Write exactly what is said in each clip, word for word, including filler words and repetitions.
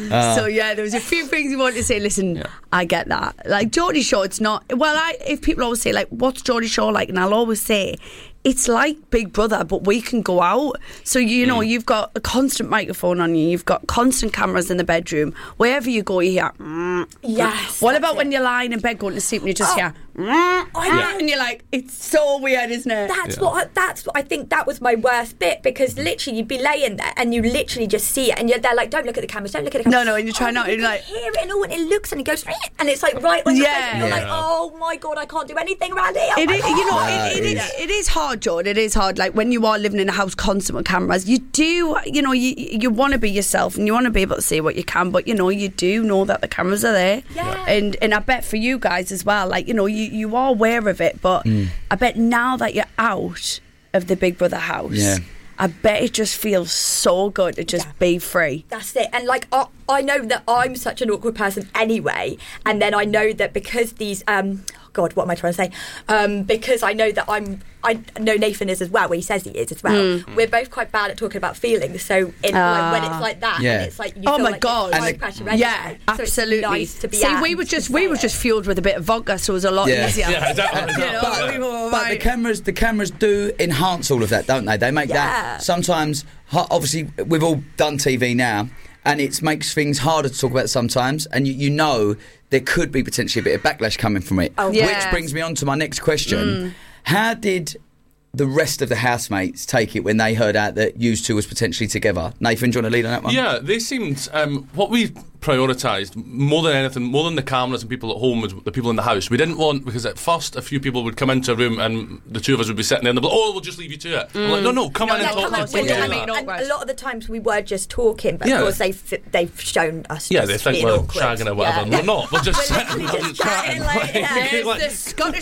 Uh, so yeah, there was a few things you wanted to say. Listen, yeah. I get that. Like Geordie Shore, it's not. Well, I if people always say like, what's Geordie Shore like, and I'll always say, it's like Big Brother, but we can go out. So, you know, mm. you've got a constant microphone on you. You've got constant cameras in the bedroom. Wherever you go, you hear, mm. yes. What about it. when you're lying in bed going to sleep and you just oh. hear, mm. yeah. and you're like, it's so weird, isn't it? That's yeah. what, I, that's what I think that was my worst bit, because literally you'd be laying there and you literally just see it and you're there like, don't look at the cameras, don't look at the cameras. No, no, and you try oh, not, and you're like, hear it and all, and it looks and it goes, and it's like right on your yeah. face, and you're yeah. like, oh my God, I can't do anything around here. It is, you know, no, it, it, it, is, it is hard, Jordan. It is hard. Like when you are living in a house constant with cameras, you do, you know, you you want to be yourself and you want to be able to say what you can, but you know, you do know that the cameras are there. Yeah. And and I bet for you guys as well, like, you know, you, you are aware of it, but mm. I bet now that you're out of the Big Brother house, yeah. I bet it just feels so good to just yeah. be free. That's it. And like, I, I know that I'm such an awkward person anyway, and then I know that because these, um, God, what am I trying to say? Um, because I know that I'm, I know Nathan is as well, where he says he is as well. Mm. We're both quite bad at talking about feelings, so in, uh, like, when it's like that, yeah. and it's like you oh feel my like God, high pressure anyway, yeah, so absolutely. It's nice to be See, at we were just we were it. just fueled with a bit of vodka, so it was a lot yeah. easier. Yeah, exactly. You know, but, we were but right. the cameras, the cameras do enhance all of that, don't they? They make yeah. that sometimes. Obviously, we've all done T V now, and it makes things harder to talk about sometimes, and you, you know there could be potentially a bit of backlash coming from it. Oh, which yeah. brings me on to my next question. Mm. How did the rest of the housemates take it when they heard out that you two was potentially together? Nathan, do you want to lead on that one? Yeah, they seemed... Um, what we prioritised more than anything, more than the cameras and people at home, was the people in the house. We didn't want... Because at first, a few people would come into a room and the two of us would be sitting there and they'd be like, oh, we'll just leave you to it. Mm. I'm like, no, no, come no, in no, and talk come to on, us. we're Yeah. doing it. And a lot of the times we were just talking, but yeah. of course they've, they've shown us Yeah, just they think being we're awkward. shagging or whatever. Yeah. We're not. We're just We're sitting literally and just chatting, chatting. like, yeah. There's like, the Scottish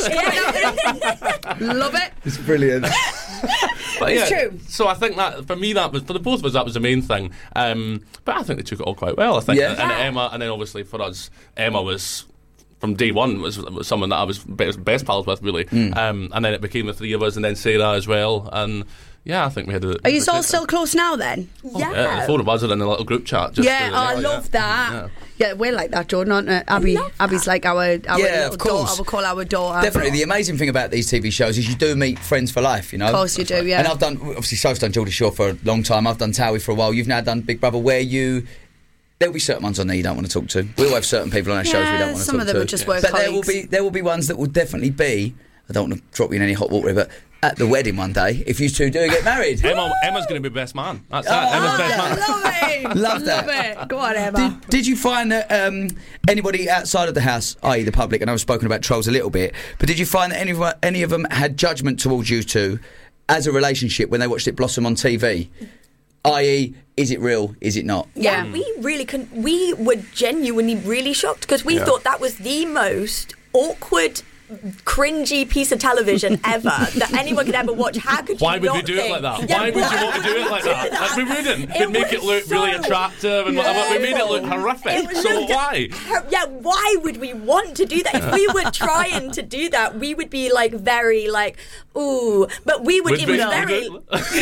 out. Love it. It's brilliant. But yeah, it's true. So I think that for me, that was for the both of us, that was the main thing. Um, but I think they took it all quite well. I think, Yeah. and, Yeah. Emma, and then obviously for us, Emma was from day one was, was someone that I was best, best pals with, really. Mm. Um, and then it became the three of us, and then Sarah as well. And yeah, I think we had a. Are you a all still close now then? Oh, Yeah. yeah, the four of us are in a little group chat. Just yeah, to, oh, I yeah, love yeah. that. Yeah. Yeah, we're like that, Jordan, aren't we? Abby, Abby's like our, our Yeah, little of course. daughter. I would call our daughter. Definitely. The amazing thing about these T V shows is you do meet friends for life, you know? Of course you do, yeah. And I've done, obviously, So's done Geordie Shore for a long time. I've done Towie for a while. You've now done Big Brother, where you... There'll be certain ones on there you don't want to talk to. We'll have certain people on our yeah, shows we don't want to talk to. some of them are just work But colleagues. there will be there will be ones that will definitely be... I don't want to drop you in any hot water, but at the wedding one day, if you two do get married... Emma, Emma's going to be best man. That's Oh, that. Emma's best I man. love it. Love that. Love it. Go on, Emma. Did, did you find that um, anybody outside of the house, that is the public, and I've spoken about trolls a little bit, but did you find that any of, any of them had judgment towards you two as a relationship when they watched it blossom on T V? that is, is it real? Is it not? Yeah, Yeah. we really con- we were genuinely really shocked, because we Yeah. thought that was the most awkward, cringy piece of television ever that anyone could ever watch. How could you Why would we not do think? it like that? Yeah, Why would you want to do it like that? Like, we wouldn't. It We'd make it was look really so attractive and whatever. We made it look horrific. It was So looked- why? Yeah, why would we want to do that? If we were trying to do that, we would be like very like, ooh, but we would. Would it we- was would very. it?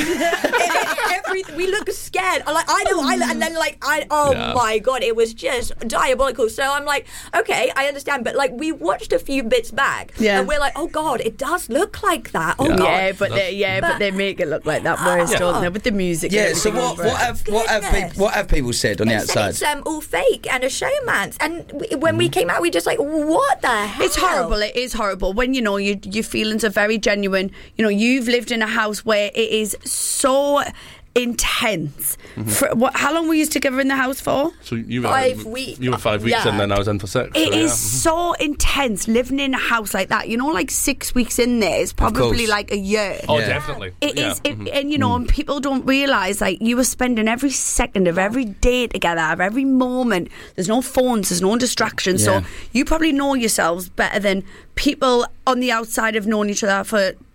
every, we look scared. I Like I know, I and then like I. Oh Yeah. my god, it was just diabolical. So I'm like, okay, I understand, but like we watched a few bits back, Yeah. and we're like, oh god, it does look like that. Oh Yeah. god. Yeah, but they, yeah, but, But- they make it look like that worse, Yeah. don't they? With the music. and Yeah, so everything what, over it. what, have, what, have Goodness. people, what have people said on the They said outside? it's um, all fake and a showman's. And we, when we came out, we just like, what the hell? It's horrible. It is horrible when you know you, your feelings are very genuine. You know, you've lived in a house where it is so intense. Mm-hmm. For, what? How long were you together in the house for? So you were Five weeks. You were five weeks, Yeah. and then I was in for six. It so, is yeah. so intense living in a house like that. You know, like six weeks in there is probably course. like a year. Oh, Yeah. definitely. It yeah. is, it, Mhm. and you know, and people don't realise like you were spending every second of every day together, of every moment. There's no phones, there's no distractions, Yeah. so you probably know yourselves better than people on the outside have known each other for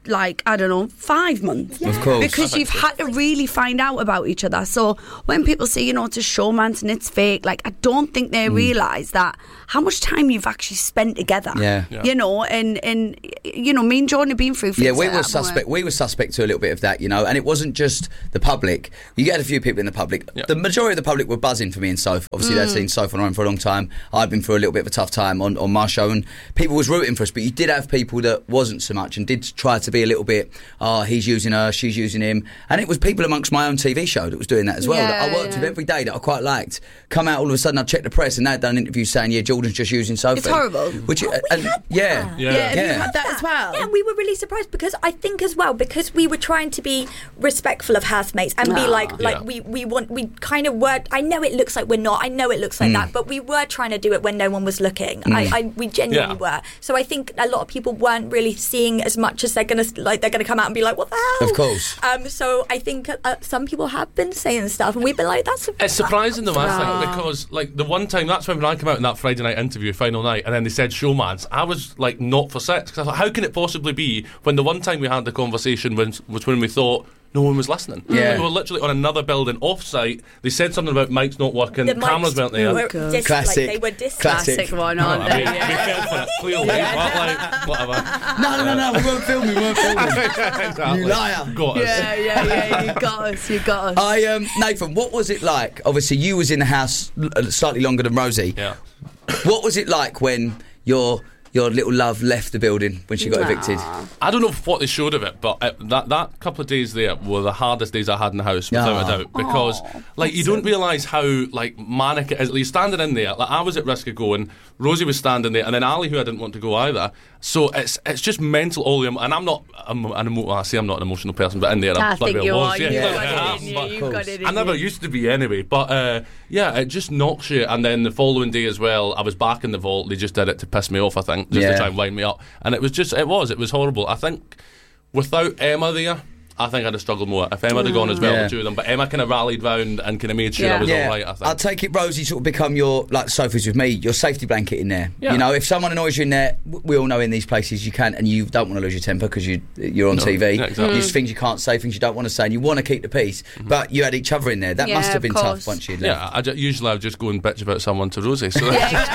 like, I don't know, five months. Of course. Because you've had to really find out about each other. So when people say, you know, it's a showman's and it's fake, like, I don't think they realise that how much time you've actually spent together. Yeah. Yeah. You know, and, and, you know, me and Jordan have been through things Yeah, we like were that, suspect. weren't We were suspect to a little bit of that, you know, and it wasn't just the public. You get a few people in the public. Yeah. The majority of the public were buzzing for me and Soph. Obviously, they'd seen Soph on for a long time. I'd been through a little bit of a tough time on, on my show, and people was rooting for us. But you did have people that wasn't so much and did try to be a little bit, oh, he's using her, she's using him. And it was people amongst my own T V show that was doing that as well. Yeah, that I worked yeah. with every day that I quite liked. Come out all of a sudden, I'd check the press and they'd done interviews saying, yeah, Jordan's just using Sophie. It's horrible. Which, Oh, we and, had yeah. that. Yeah. Yeah, have you Yeah. had that as well? Yeah, and we were really surprised because I think as well, because we were trying to be respectful of housemates and be Ah. like, like Yeah. we, we want, we kind of were, I know it looks like we're not, I know it looks like that, but we were trying to do it when no one was looking. I, I, we genuinely Yeah. were. So I think a lot of people weren't really seeing as much as they're going to, like, they're going to come out and be like, what the hell? Of course. Um, so I think uh, some people have been saying stuff and we've been like, that's... It's surprising though, I Ah. think, because like the one time, that's when I came out in that Friday night interview, final night, and then they said showmans, I was like not for sex, because I thought, how can it possibly be when the one time we had the conversation was, was when we thought no one was listening. Yeah. We were literally on another building off-site. They said something about mics not working, The cameras mics weren't there. were God. dis- Classic. Like, they were dis- Classic. Classic one, Oh, aren't I they? mean, we Yeah. fell for it, clearly, but like, whatever. No, no, no, we weren't filming, we weren't filming. Exactly. You liar. Got us. Yeah, yeah, yeah. You got us. You got us. I um, Nathan, what was it like? Obviously, you was in the house l- slightly longer than Rosie. Yeah. What was it like when your your little love left the building when she got Nah. evicted? I don't know what they showed of it, but uh, that that couple of days there were the hardest days I had in the house, without Ah. a doubt. Because, like, you don't realise how like manic it is. Like, you're standing in there. Like, I was at risk of going. Rosie was standing there, and then Ali, who I didn't want to go either. So it's it's just mental all the and I'm not. I'm an emo- well, I say I'm not an emotional person, but in there, I I'm think bloody you well are. was. You've Yeah, got I it in am, you. but- You've got it in I never you. used to be anyway, but uh, yeah, it just knocks you. And then the following day as well, I was back in the vault. They just did it to piss me off, I think, just Yeah. to try and wind me up. And it was just, it was, it was horrible. I think without Emma there, I think I'd have struggled more. If Emma had gone as well, Yeah. the two of them, but Emma kind of rallied round and kind of made sure Yeah. I was Yeah, all right. I think. I'll take it. Rosie sort of become your, like Sophie's with me, your safety blanket in there. Yeah. You know, if someone annoys you in there, w- we all know in these places you can, and you don't want to lose your temper because you you're on No. T V. Yeah, exactly. There's things you can't say, things you don't want to say, and you want to keep the peace. But you had each other in there. That Yeah, must have of been course. tough once you left. Yeah, I ju- usually I would just go and bitch about someone to Rosie. So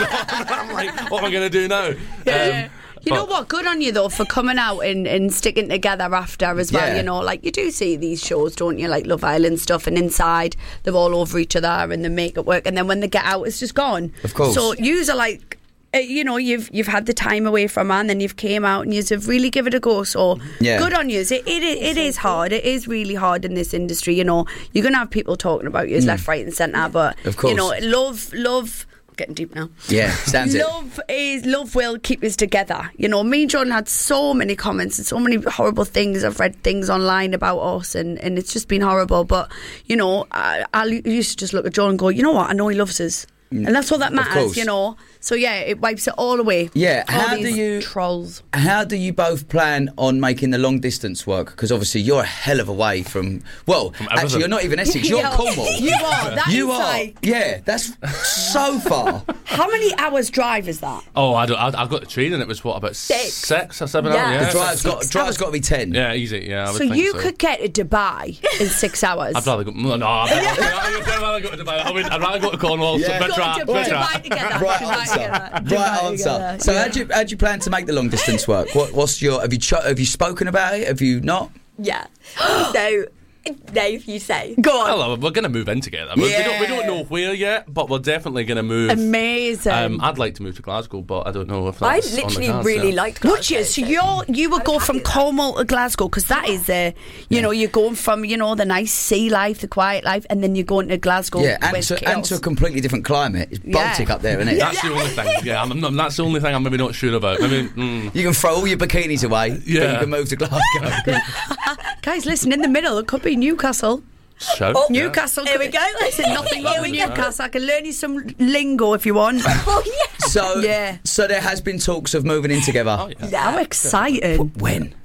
I'm like, what am I going to do now? Yeah. You know but- what? Good on you though for coming out and, and sticking together after as well. Yeah. You know, like you do see these shows, don't you? Like Love Island stuff, and inside they're all over each other and they make it work, and then when they get out, it's just gone. Of course. So yous are like. Uh, you know, you've you've had the time away from her, and then you've came out and you've really give it a go. So Yeah. good on you. It, it it is hard. It is really hard in this industry. You know, you're gonna have people talking about you left, right, and centre. But Of course. you know, love, love. Getting deep now. Yeah, stands it. Love is love will keep us together. You know, me and Jordan had so many comments and so many horrible things. I've read things online about us, and, and it's just been horrible. But you know, I, I used to just look at Jordan and go, you know what? I know he loves us, and that's all that course. matters. You know. So yeah, it wipes it all away. Yeah, all how do these you- trolls? How do you both plan on making the long distance work? Because obviously you're a hell of a way from. Well, everything. actually, you're not even Essex. You're Yeah, Cornwall. You are. That You is are. like Yeah, that's so far. how many hours drive is that? Oh, I, don't, I, I got the train and it was what about Six. six or seven Yeah. hours? The Yeah, drive's got Six drive's hours. got to be ten. yeah, easy. Yeah, I would So think you so. could get to Dubai in six hours. I'd rather go. No, no I'd, rather, I'd rather go to Dubai. I would, I'd rather go to Cornwall. Yeah. So Go bit right, to bit Dubai right. together. Right Dubai answer. together. Right Dubai answer. together. So Yeah. how do you how do you plan to make the long distance work? What what's your have you cho- have you spoken about it? Have you not? Yeah. So, Dave, you say. Go on. Well, we're going to move in together. We, we, don't, we don't know where yet, but we're definitely going to move. Amazing. Um, I'd like to move to Glasgow, but I don't know if I that's on the literally cards really yet. liked Would Glasgow. you? So you're you would I go was from happy with that. Cornwall to Glasgow because that is the you know you're going from you know the nice sea life, the quiet life, and then you're going to Glasgow. Yeah, and with to, chaos. and to a completely different climate. It's Yeah. Baltic up there, isn't it? That's the only thing. Yeah, I'm, I'm, that's the only thing I'm maybe not sure about. I mean, mm, You can throw all your bikinis away, but Yeah. you can move to Glasgow. Guys, listen, in the middle it could be Newcastle. shout. Oh, yeah. Newcastle. Here could we go. Listen, nothing wrong Here with we go. Newcastle. I can learn you some lingo if you want. Oh, yeah. So Yeah. so there has been talks of moving in together. Oh, yeah. How exciting! When?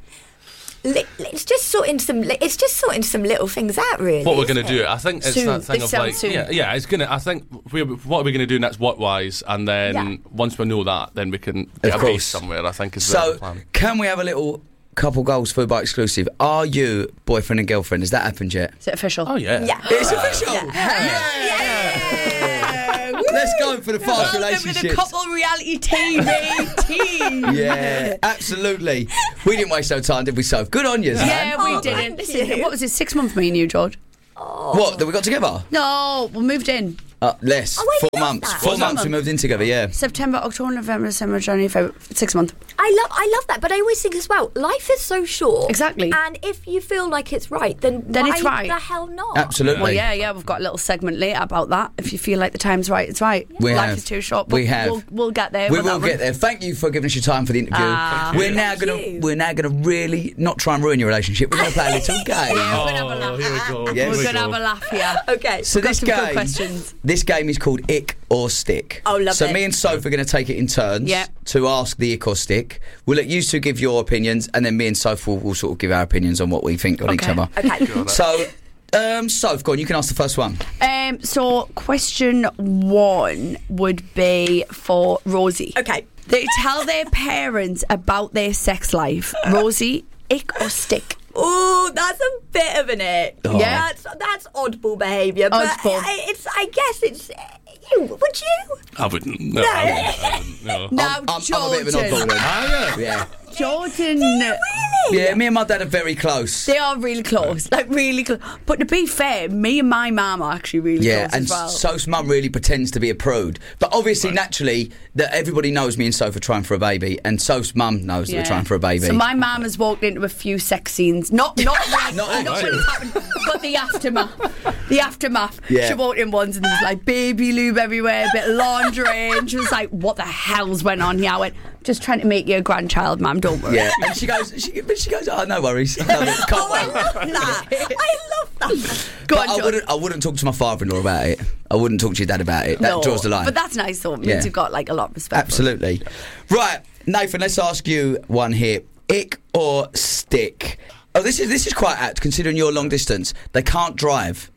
Li- it's just sorting some. li- It's just sorting some little things out, really. What we're going to isn't do, it? I think it's Soon. that thing It of sounds like, soon. yeah, yeah, it's gonna. I think we, what are we going to do next, work wise, and then Yeah. once we know that, then we can get Of a base course. somewhere. I think is the So plan. can we have a little couple goals, Fubar exclusive. Are you boyfriend and girlfriend? Has that happened yet? Is it official? Oh, yeah. Yeah. It's official. Yeah. Yeah. Let's go for the fast Welcome to relationships. the couple reality T V team. Yeah, absolutely. We didn't waste no time, did we, Soph? Good on you, Zan. Yeah, we Oh, didn't. thank Listen, you. what was it? Six months, me and you, George. What, that we got together? No, we moved in. Uh, less. Oh, wait, Four less months. that. Four Was it? months we moved in together, yeah. September, October, November, December, January, February. Six months. I love, I love that, but I always think as well, life is so short. Exactly. And if you feel like it's right, then, Then why it's right. the hell not? Absolutely. Well, yeah, yeah, we've got a little segment later about that. If you feel like the time's right, it's right. We Life have. is too short, but We have. We'll, we'll get there. We with will that get one. there. Thank you for giving us your time for the interview. Ah. we're now Thank gonna you. we're now gonna really not try and ruin your relationship. We're gonna play a little game. Oh, We're gonna have a laugh. here we go. Yes. Here We're we going to go. have a laugh here. Okay. So Got this some good game, questions. this game is called Ick or Stick. Oh, love So it. me and Soph are going to take it in turns Yeah. to ask the Ick or Stick. We'll let you two give your opinions, and then me and Soph will, will sort of give our opinions on what we think on each Okay. other. Okay. So, um, Soph, go on. You can ask the first one. Um, so, question one would be for Rosie. Okay. They tell their parents about their sex life. Rosie, ick or stick? Oh, that's a bit of an ick. Oh. Yeah. That's that's oddball behaviour. But Oddball. I, it's. I guess it's. You would you? I wouldn't. No, I wouldn't. I wouldn't, no. Now, I'm, I'm a Jordan. bit of an oddball then. Ah, yeah. Yeah. Jordan. Yeah, me and my dad are very close. They are really close, like really close. But to be fair, me and my mum are actually really Yeah, close and as well. Soph's mum really pretends to be a prude. But obviously, naturally, that everybody knows me and Soph are trying for a baby, and Soph's mum knows that we're trying for a baby. So my mum has walked into a few sex scenes, not not like, Not not actually. when it's happened, but the aftermath. The aftermath. Yeah. She walked in once and there was like baby lube everywhere, a bit of lingerie, and she was like, "What the hell's went on here?" I went, "Just trying to make you a grandchild, mum. Don't worry." Yeah, and she goes, she, but she goes, oh, no worries. I love it. Can't Oh, I wait. love that. I love that. Go But on, I John. wouldn't. I wouldn't talk to my father-in-law about it. I wouldn't talk to your dad about it. That No, draws the line. But that's nice though. It means Yeah. you've got like a lot of respect. for Absolutely. Right, Nathan. Let's ask you one here: ick or stick? Oh, this is this is quite apt considering you're long distance. They can't drive.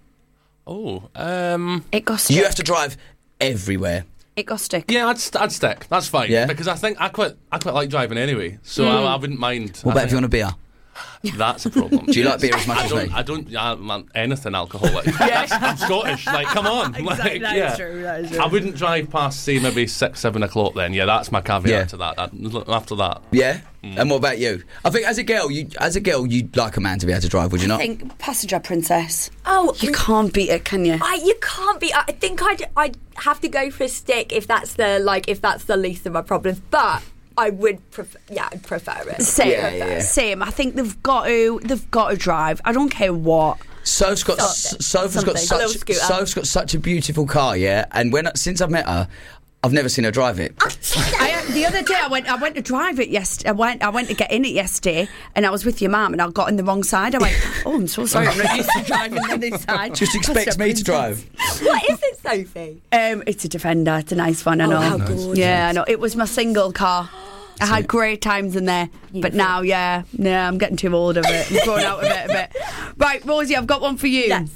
Oh, um, it. It got stick. You have to drive everywhere. It got stick. yeah, I'd, st- I'd stick. That's fine. Yeah? Because I think I quite, I quite like driving anyway, so I, I wouldn't mind. What I about if you want think a beer? That's a problem. Do you like beer as much I as don't, me? I don't. Yeah, man, anything alcoholic. I'm Scottish. Like, come on. Exactly, Like, that is yeah. true, that is true. I wouldn't drive past, say, maybe six, seven o'clock. Then, yeah, that's my caveat Yeah. to that. that. After that, Yeah. And what about you? I think as a girl, you as a girl, you'd like a man to be able to drive, would you not? I think passenger princess. Oh, You can't beat it, can you? I, you can't be. I think I'd I'd have to go for a stick if that's the like if that's the least of my problems. But I would prefer. Yeah, I'd prefer it. Same, Yeah, yeah. same. I think they've got to. They've got to drive. I don't care what. Soph's got Something. S- Soph's got Something. A little such scooter. Soph's got such a beautiful car, yeah. And when since I've met her, I've never seen her drive it. I, the other day, I went. I went to drive it yesterday. I went. I went to get in it yesterday, and I was with your mum, and I got in the wrong side. I went, "Oh, I'm so sorry. I'm not used to driving on this side." Just expects me to drive. What is it, Sophie? Um, it's a Defender. It's a nice one. I know. how gorgeous. Yeah, I know. It was my single car. I had great times in there, but now, yeah, yeah, I'm getting too old of it. I'm growing out of it a bit. Right, Rosie, I've got one for you. Yes.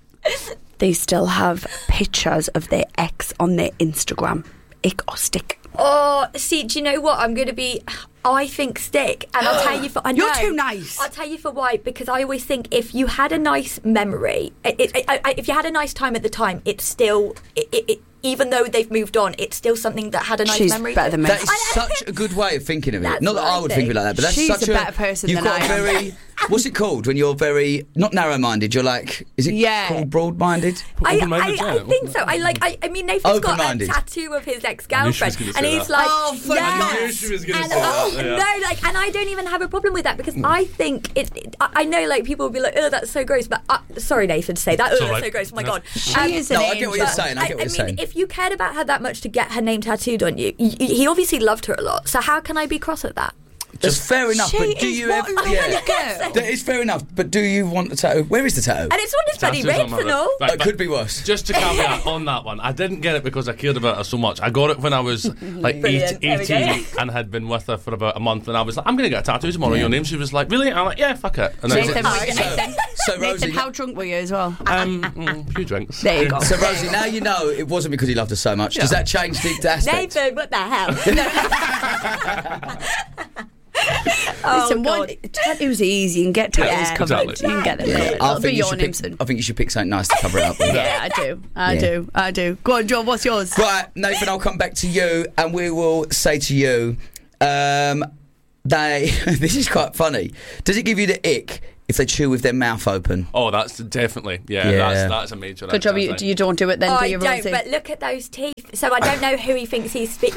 They still have pictures of their ex on their Instagram. Ick or stick? Oh, see, do you know what? I'm going to be. I think stick, and I'll tell you for. I You're know. too nice. I'll tell you for why. Because I always think if you had a nice memory, it, it, I, I, if you had a nice time at the time, it's still. It, it, it, even though they've moved on, it's still something that had a nice She's memory. better than me. That is I- I such think a good way of thinking of it. that's Not that what I I would think. think of it like that, but that's She's such a better person you've than got I a am. very. What's it called when you're very not narrow-minded? You're like, is it Yeah. called broad-minded? I, Open-minded, I, I yeah. think so. I like. I, I mean, Nathan's got a Open-minded. tattoo of his I ex-girlfriend, knew she was gonna and say he's that. like, Oh, for yeah. I knew she was gonna and, say that, oh, yeah. No, like, and I don't even have a problem with that because I think it. it I I know, like, people will be like, "Oh, that's so gross," but uh, sorry, Nathan, to say that. Oh, It's that's all right. so gross. Oh my No. god. She Um, is an No, I get what you're angel. saying. I get what I you're mean, saying. if you cared about her that much to get her name tattooed on you, y- y- he obviously loved her a lot. So how can I be cross at that? That's fair enough, She but do is you what ever? a lovely Yeah, girl. that is fair enough. But do you want the tattoo? Where is the tattoo? And it's on his bloody Tattoos on ribs my and wrist. all. Right, That but could be worse. Just to caveat on that one, I didn't get it because I cared about her so much. I got it when I was like Brilliant. eight, There we go. eighteen and had been with her for about a month, and I was like, I'm going to get a tattoo tomorrow. Yeah. Your name? She was like, really? I'm like, yeah, fuck it. And then Nathan, Oh, Nathan, okay. Nathan, So Rosie, Nathan, how drunk were you as well? um, mm, a few drinks. There you go. so Rosie, now you know it wasn't because he loved her so much. Does Yeah. that change the aspect? Nathan, what the hell? Oh, Listen, God. one, tattoos are easy. You can get tattoos Yeah, covered. exactly. You can get them. Yeah, Yeah, I It'll be think you your should name pick, soon. I think you should pick something nice to cover it up with. Yeah, I do. I Yeah. do. I do. Go on, John. What's yours? Right, Nathan, I'll come back to you, and we will say to you, um, they. This is quite funny. Does it give you the ick if they chew with their mouth open? Oh, that's definitely yeah. Yeah. That's that's a major. Good job. You, ick, I you don't do it then, Oh, do I you, don't, Rosie? but look at those teeth. So I don't know who he thinks he's speaking.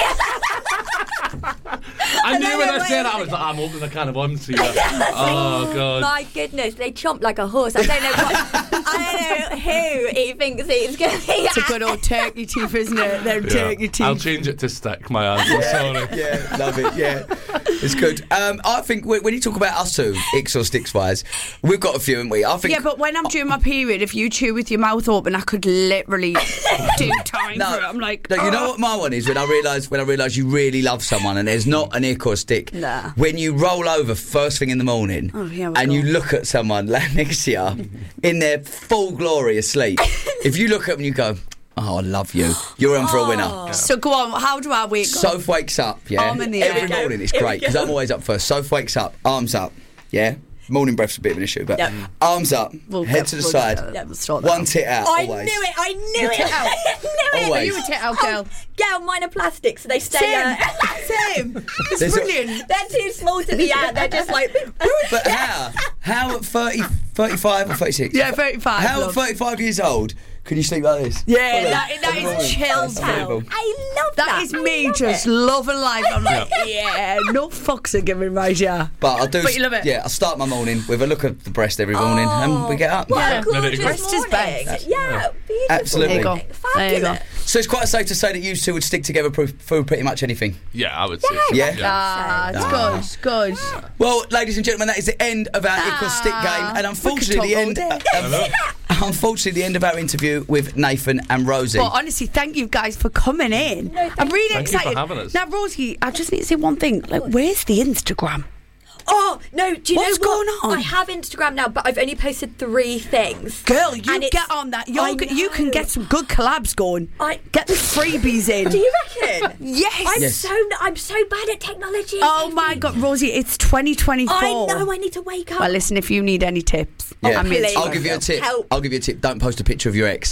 I knew don't when know I what said it that, I is. was like, I'm opening a can of worms here. Oh, God. My goodness, they chomp like a horse. I don't know what. I don't know who he thinks he's going to be. It's a good old turkey teeth, isn't it? They're Yeah. turkey teeth. I'll change it to stick, my answer. Sorry. Yeah, love it. Yeah, it's good. Um, I think when when you talk about us two, icks or sticks wise, we've got a few, haven't we? I think. Yeah, but when I'm during my period, if you chew with your mouth open, I could literally do time No, for it. I'm like, no, you know "Oh." what my one is when I realise when I realise you really love someone and there's not an ick or a stick. Nah. When you roll over first thing in the morning Oh, here we and go. you look at someone like next to you in their full glory asleep. If you look at them and you go, "Oh, I love you," you're in for a winner. So go on, how do I wake up? Soph wakes up, yeah. Arm in the Every air. morning it's Here we great because go. I'm always up first. Soph wakes up, arms up, yeah. Morning breath's a bit of an issue, but Yep. arms up, We'll head get- to the we'll side, get that. We'll sort that one out. tit out. I always. knew it. I knew it. tit out. I knew it. Always. Are you a tit out girl? Yeah, mine are plastic, so they stay. Same. Uh, Same. It's There's a- brilliant. they're too small to be out. They're just like. But how? How at thirty, thirty-five or thirty-six? Yeah, thirty-five. How at love. thirty-five years old can you sleep like this? Yeah, Follow. that, that Every is morning. chill That's town. unbelievable. I love that. That is I me love just it. loving life. I'm like, yeah, no fucks are given right here. But I'll do. But you love it. Yeah, I start my morning with a look at the breast every morning, and we get up. What Yeah. a gorgeous Breast is morning. best. Yeah, beautiful. Absolutely. There you go. morning. There you go. Fabulous. So it's quite safe to say that you two would stick together pro- through pretty much anything. Yeah, I would say. so. Yeah. Ah, it's Ah. good, good. Well, ladies and gentlemen, that is the end of our Ick or Stick Ah, game, and we could unfortunately, the talk end. all day. um, unfortunately, the end of our interview with Nathan and Rosie. But honestly, thank you guys for coming in. No, thank I'm really Thank you for excited. having us. Now, Rosie, I just need to say one thing. Like, where's the Instagram? Oh no! Do you What's know what? going on? I have Instagram now, but I've only posted three things. Girl, you And it's- get on that. You're, I g- you can know. get some good collabs going. I- Get the freebies in. Do you reckon? Yes. I'm Yes. so I'm so bad at technology. Oh my God, Rosie, it's twenty twenty-four. I know. I need to wake up. Well, listen, if you need any tips, yeah. I'm here to I'll help. give you a tip. Help. I'll give you a tip. Don't post a picture of your ex.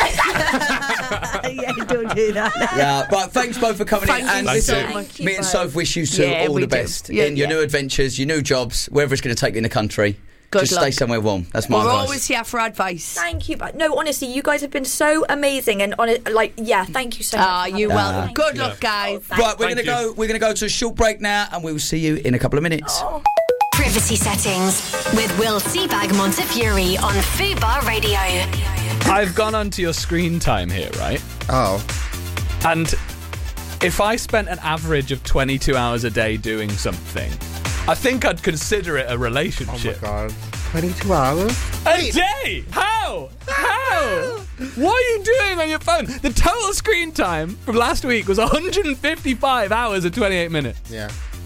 Yeah, don't do that. Yeah, right. Thanks both for coming Thank in. you And Thank listen, you. Thank you me and both. Soph wish you two Yeah, all we the do. best Yeah, in your yeah. new adventures, your new jobs, wherever it's going to take you in the country. Good Just luck. stay somewhere warm. That's my We're advice. always here for advice. Thank you. But no, honestly, you guys have been so amazing, and on it, like, yeah, thank you so much. Ah, for you having me. welcome. Thank Good you. luck, guys. Right, we're Thank going to you. go. We're going to go to a short break now, and we will see you in a couple of minutes. Privacy settings with Will Seabag Montefiore on Fubar Radio. I've gone onto your screen time here, right? Oh. And if I spent an average of twenty-two hours a day doing something, I think I'd consider it a Oh my relationship. god. twenty-two hours? A day? How? How? What are you doing on your phone? The total screen time from last week was one hundred fifty-five hours and twenty-eight minutes. Yeah.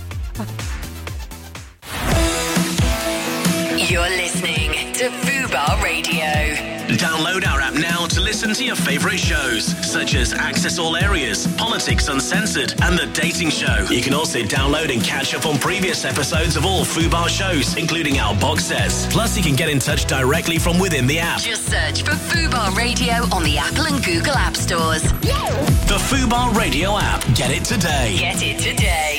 You're listening to Fubar Radio. Download our app now to listen to your favourite shows, such as Access All Areas, Politics Uncensored, and The Dating Show. You can also download and catch up on previous episodes of all Fubar shows, including our box sets. Plus, you can get in touch directly from within the app. Just search for Fubar Radio on the Apple and Google App Stores. The Fubar Radio app. Get it today. Get it today.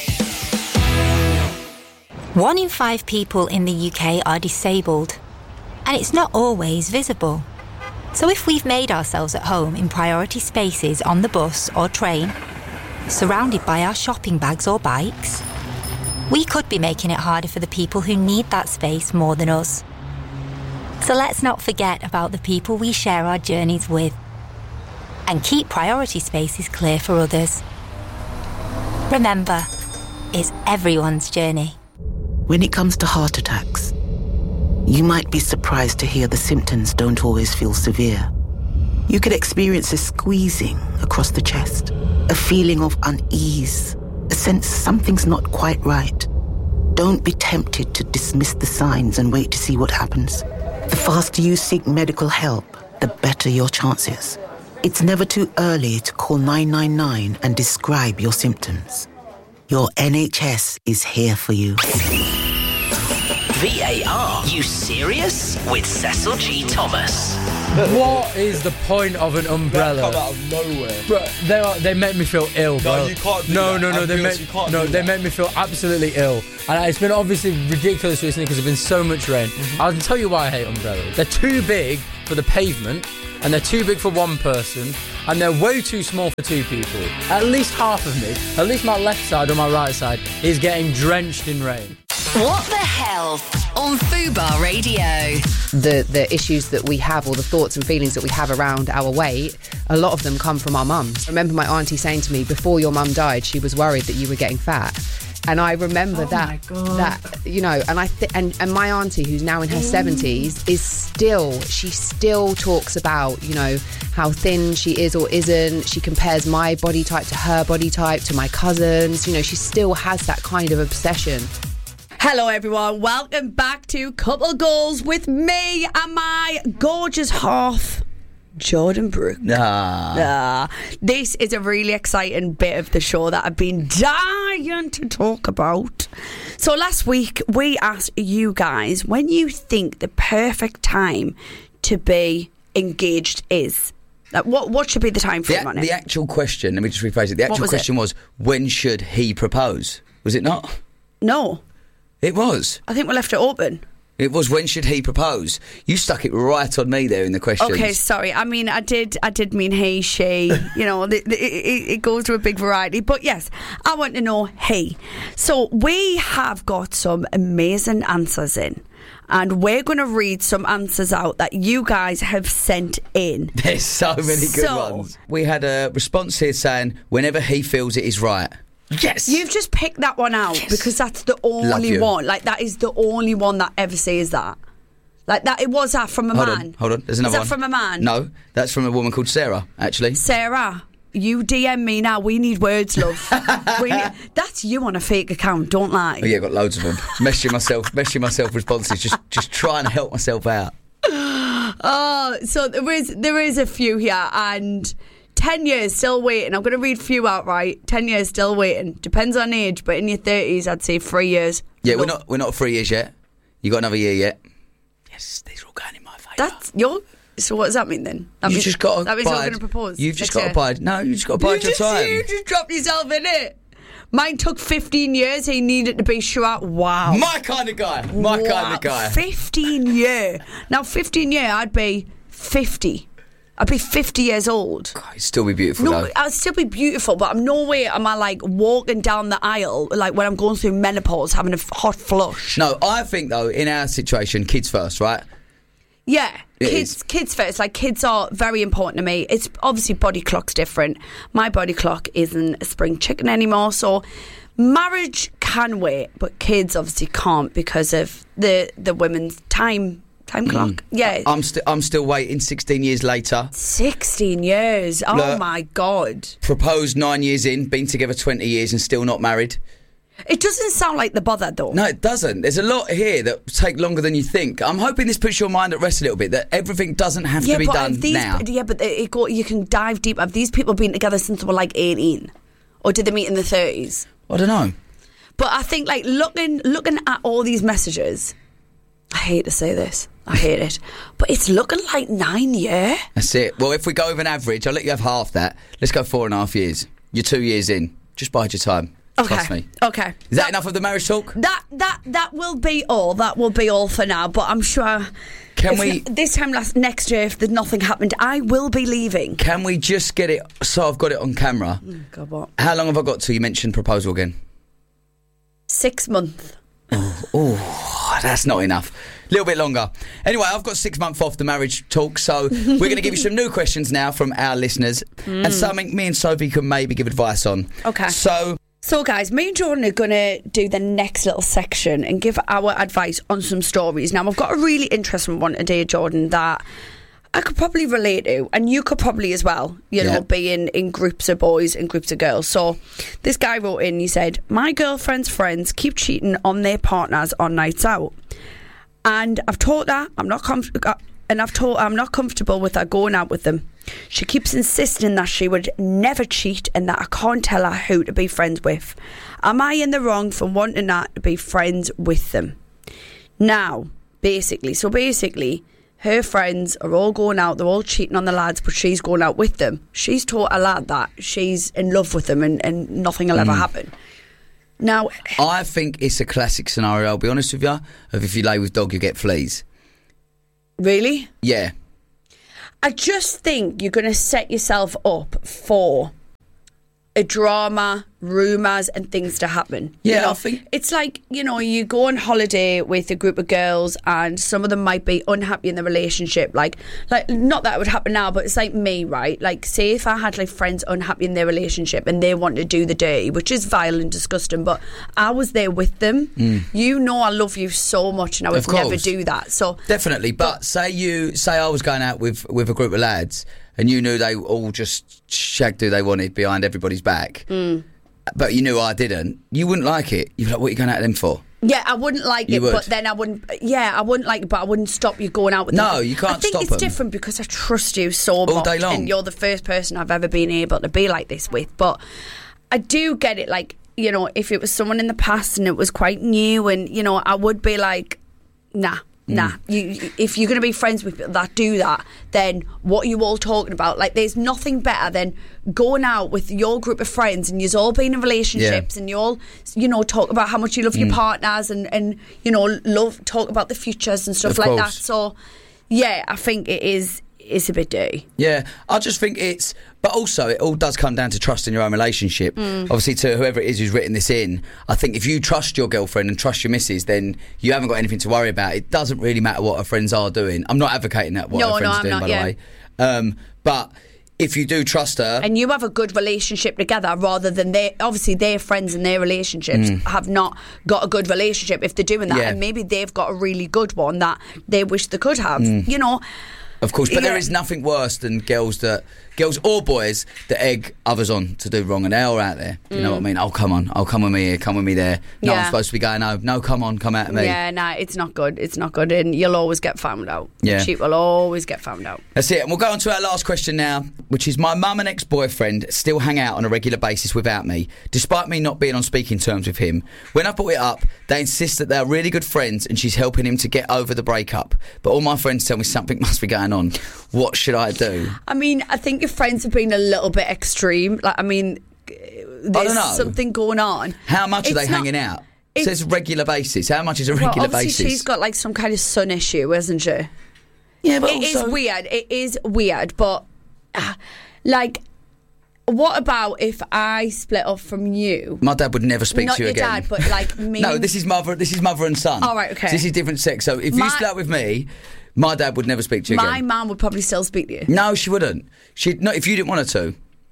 One in five people in the U K are disabled, and it's not always visible. So if we've made ourselves at home in priority spaces on the bus or train, surrounded by our shopping bags or bikes, we could be making it harder for the people who need that space more than us. So let's not forget about the people we share our journeys with, and keep priority spaces clear for others. Remember, it's everyone's journey. When it comes to heart attacks, you might be surprised to hear the symptoms don't always feel severe. You could experience a squeezing across the chest, a feeling of unease, a sense something's not quite right. Don't be tempted to dismiss the signs and wait to see what happens. The faster you seek medical help, the better your chances. It's never too early to call nine nine nine and describe your symptoms. Your N H S is here for you. V A R, you serious? With Cecil G. Thomas. What is the point of an umbrella? Come out of nowhere. Bro, they are, they make me feel ill, bro. No, you can't do no, that. No, no, no. They Ambulance, make you can't no, do they that. make me feel absolutely ill. And it's been obviously ridiculous recently because there's been so much rain. Mm-hmm. I'll tell you why I hate umbrellas. They're too big for the pavement, and they're too big for one person, and they're way too small for two people. At least half of me, at least my left side or my right side, is getting drenched in rain. What the hell on Fubar Radio? The the issues that we have, or the thoughts and feelings that we have around our weight, a lot of them come from our mums. I remember my auntie saying to me, before your mum died, she was worried that you were getting fat. And I remember Oh that, my God. that you know, and I th- and and my auntie, who's now in her seventies, is still she still talks about, you know, how thin she is or isn't. She compares my body type to her body type, to my cousins. You know, she still has that kind of obsession. Hello everyone, welcome back to Couple Goals with me and my gorgeous half, Jordan Brooke. Nah. Uh, this is a really exciting bit of the show that I've been dying to talk about. So last week we asked you guys when you think the perfect time to be engaged is. Like, what what should be the time frame The, on it? the actual question, let me just rephrase it. The What actual was it? question was, when should he propose? Was it not? No, It was. I think we left it open. It was, when should he propose? You stuck it right on me there in the questions. Okay, sorry. I mean, I did. I did mean he, she. You know, the, the, it, it goes to a big variety. But yes, I want to know he. So we have got some amazing answers in, and we're going to read some answers out that you guys have sent in. There's so many good So- ones. We had a response here saying, whenever he feels it is right. Yes. You've just picked that one out Yes. because that's the Love only you. one. Like that is the only one that ever says that. Like that. It was that from a Hold man. on, hold on. There's another Is that one. from a man? No, that's from a woman called Sarah, actually. Sarah, you D M me now. We need words, love. we need, that's you on a fake account. Don't lie. Oh yeah, got loads of them. Meshing myself, meshing myself responses, just just trying to help myself out. Oh, so there is there is a few here, and ten years still waiting. I'm going to read a few out, right? Ten years still waiting. Depends on age, but in your thirties, I'd say three years. Yeah, we're Look, not we're not three years yet. You got another year yet? Yes, these are all going in my favour. That's your. So what does that mean then? That You means, just got to that means abide. I'm going to propose. You've just next got to year. abide. No, you just got to abide You your just, time. you just dropped yourself in it. Mine took fifteen years. He needed to be sure. Wow. My kind of guy. My Wow. kind of guy. fifteen year. Now, fifteen year, I'd be fifty. I'd be fifty years old. It'd still be beautiful No, though. I'd still be beautiful, but I'm no way am I like walking down the aisle like when I'm going through menopause having a f- hot flush. No, I think though, in our situation, kids first, right? Yeah, It kids, is. kids first. Like kids are very important to me. It's obviously body clock's different. My body clock isn't a spring chicken anymore, so marriage can wait, but kids obviously can't because of the the women's time time clock. Yeah, I'm still I'm still waiting. Sixteen years later, sixteen years. Oh Look. my god. proposed nine years in, been together twenty years, and still not married. It doesn't sound like the bother though. No, it doesn't. There's a lot here that take longer than you think. I'm hoping this puts your mind at rest a little bit, that everything doesn't have to be but done have these, now. Yeah, but it go, you can dive deep. Have these people been together since they were like eighteen? Or did they meet in the thirties? I don't know. But I think like looking looking at all these messages, I hate to say this, I hate it, but it's looking like nine year. That's it. Well, if we go with an average, I'll let you have half that. Let's go four and a half years. You're two years in. Just bide your time. Okay. Trust me. Okay. Is that enough of the marriage talk? That that that will be all. That will be all for now. But I'm sure. Can if we- n- this time last next year, if there's nothing happened, I will be leaving. Can we just get it so I've got it on camera? God, what? How long have I got till you mentioned proposal again? Six months. Oh, that's not enough. A little bit longer. Anyway, I've got six months off the marriage talk, so we're going to give you some new questions now from our listeners and something me and Sophie can maybe give advice on. Okay. So, So, guys, me and Jordan are going to do the next little section and give our advice on some stories. Now, I've got a really interesting one today, Jordan, that I could probably relate to, and you could probably as well, you know, Yeah. be in, in groups of boys and groups of girls. So, this guy wrote in, he said, my girlfriend's friends keep cheating on their partners on nights out. And I've told her I'm not comf- uh, and I've told her I'm not comfortable with her going out with them. She keeps insisting that she would never cheat and that I can't tell her who to be friends with. Am I in the wrong for wanting her to be friends with them? Now, basically, so basically, her friends are all going out, they're all cheating on the lads, but she's going out with them. She's taught a lad that she's in love with them and, and nothing will ever Mm. happen. Now, I think it's a classic scenario, I'll be honest with you, of if you lay with dog, you get fleas. really? Yeah. I just think you're going to set yourself up for a drama, rumours and things to happen. Yeah, you know? I think- It's like, you know, you go on holiday with a group of girls and some of them might be unhappy in the relationship. Like, like not that it would happen now, but it's like me, right? Like, say if I had like friends unhappy in their relationship and they want to do the dirty, which is vile and disgusting, but I was there with them. Mm. You know I love you so much and I would Of course. never do that. So Definitely, but, say you say I was going out with, with a group of lads and you knew they all just shagged who they wanted behind everybody's back, Mm. but you knew I didn't, you wouldn't like it. You'd be like, what are you going out with them for? Yeah, I wouldn't like You it, would. but then I wouldn't. Yeah, I wouldn't like it, but I wouldn't stop you going out with them. No, you can't I think stop it's them. different because I trust you so much, day long. and you're the first person I've ever been able to be like this with. But I do get it. Like, you know, if it was someone in the past and it was quite new, and you know, I would be like, nah. Nah, you, you- if you're going to be friends with people that do that, then what are you all talking about? Like, there's nothing better than going out with your group of friends and you've all been in relationships and you all, you know, talk about how much you love your Mm. partners and, and, you know, love talk about the futures and stuff Of like that. course. So, yeah, I think it is, it's a bit dirty. Yeah, I just think it's... But also, it all does come down to trust in your own relationship. Mm. Obviously, to whoever it is who's written this in, I think if you trust your girlfriend and trust your missus, then you haven't got anything to worry about. It doesn't really matter what her friends are doing. I'm not advocating that, what No, her no, friends are I'm doing, not, by yeah. the way. Um, but if you do trust her... And you have a good relationship together rather than they obviously their friends and their relationships Mm. have not got a good relationship if they're doing that, Yeah. and maybe they've got a really good one that they wish they could have. Mm. You know, Of course, but there Yeah. is nothing worse than girls that girls or boys that egg others on to do wrong, and they're all out there. You know Mm. what I mean? Oh, come on, oh, come with me here, come with me there. No, Yeah. I'm supposed to be going home. No, come on, come out to me. yeah, nah, it's not good. It's not good, and you'll always get found out. Yeah. Cheat will always get found out. That's it. And we'll go on to our last question now, which is: my mum and ex-boyfriend still hang out on a regular basis without me, despite me not being on speaking terms with him. When I brought it up, they insist that they're really good friends and she's helping him to get over the breakup. But all my friends tell me something must be going on. What should I do? I mean, I think your friends have been a little bit extreme. Like, I mean, there's don't know. something going on. How much are It's they not- hanging out? It it's- says regular basis. How much is a Well, regular obviously basis? she's got like some kind of son issue, isn't she? Yeah, but It is also- weird. It is weird, but uh, like, what about if I split off from you? My dad would never speak Not to you your again. dad, but like me. No, and- this is mother. This is mother and son. Oh, right, okay. So this is different sex. So if My- you split up with me, my dad would never speak to you my again. mum would probably still speak to you. No, she wouldn't. She'd not if you didn't want her to.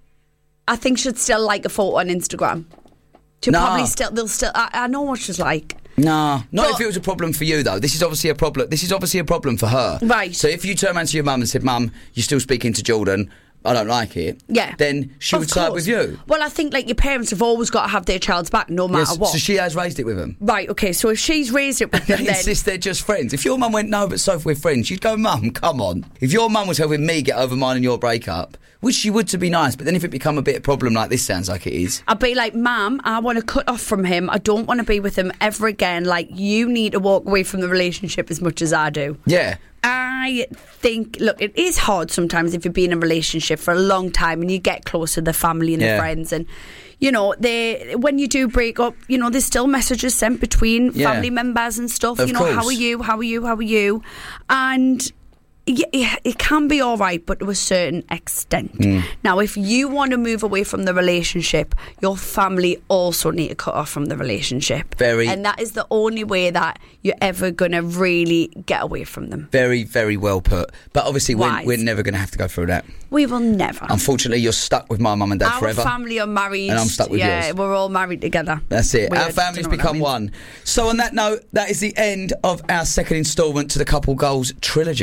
I think she'd still like a photo on Instagram. She'll Nah. probably still. They'll still. I, I know what she's like. Nah, not But- if it was a problem for you though. This is obviously a problem. This is obviously a problem for her. Right. So if you turn around to your mum and said, "Mum, you're still speaking to Jordan. I don't like it." Yeah. Then she Of would side course. with you. Well, I think like your parents have always got to have their child's back, no matter Yes, what. so she has raised it with them. Right. Okay. So if she's raised it with They them, then insist they're just friends. If your mum went, "No, but Sophie, we're friends," you'd go, "Mum, come on." If your mum was helping me get over mine and your breakup, which she would to be nice, but then if it become a bit of a problem like this sounds like it is. I'd be like, Mum, I want to cut off from him. I don't want to be with him ever again. Like, you need to walk away from the relationship as much as I do. Yeah. I think, look, it is hard sometimes if you've been in a relationship for a long time and you get close to the family and Yeah. the friends, and you know, they when you do break up, you know, there's still messages sent between Yeah. family members and stuff. Of you know, how course. are you? How are you? How are you? And yeah, yeah, it can be all right, but to a certain extent. Mm. Now, if you want to move away from the relationship, your family also need to cut off from the relationship. Very- and that is the only way that you're ever going to really get away from them. Very, very well put. But obviously, we're, Wise. we're never going to have to go through that. We will never. Unfortunately, you're stuck with my mum and dad Our forever. family are married. And I'm stuck with yeah, yours. we're all married together. That's it. Weird. Our families Don't know what that become means. one. So on that note, that is the end of our second instalment to the Couple Goals trilogy. Is There was it a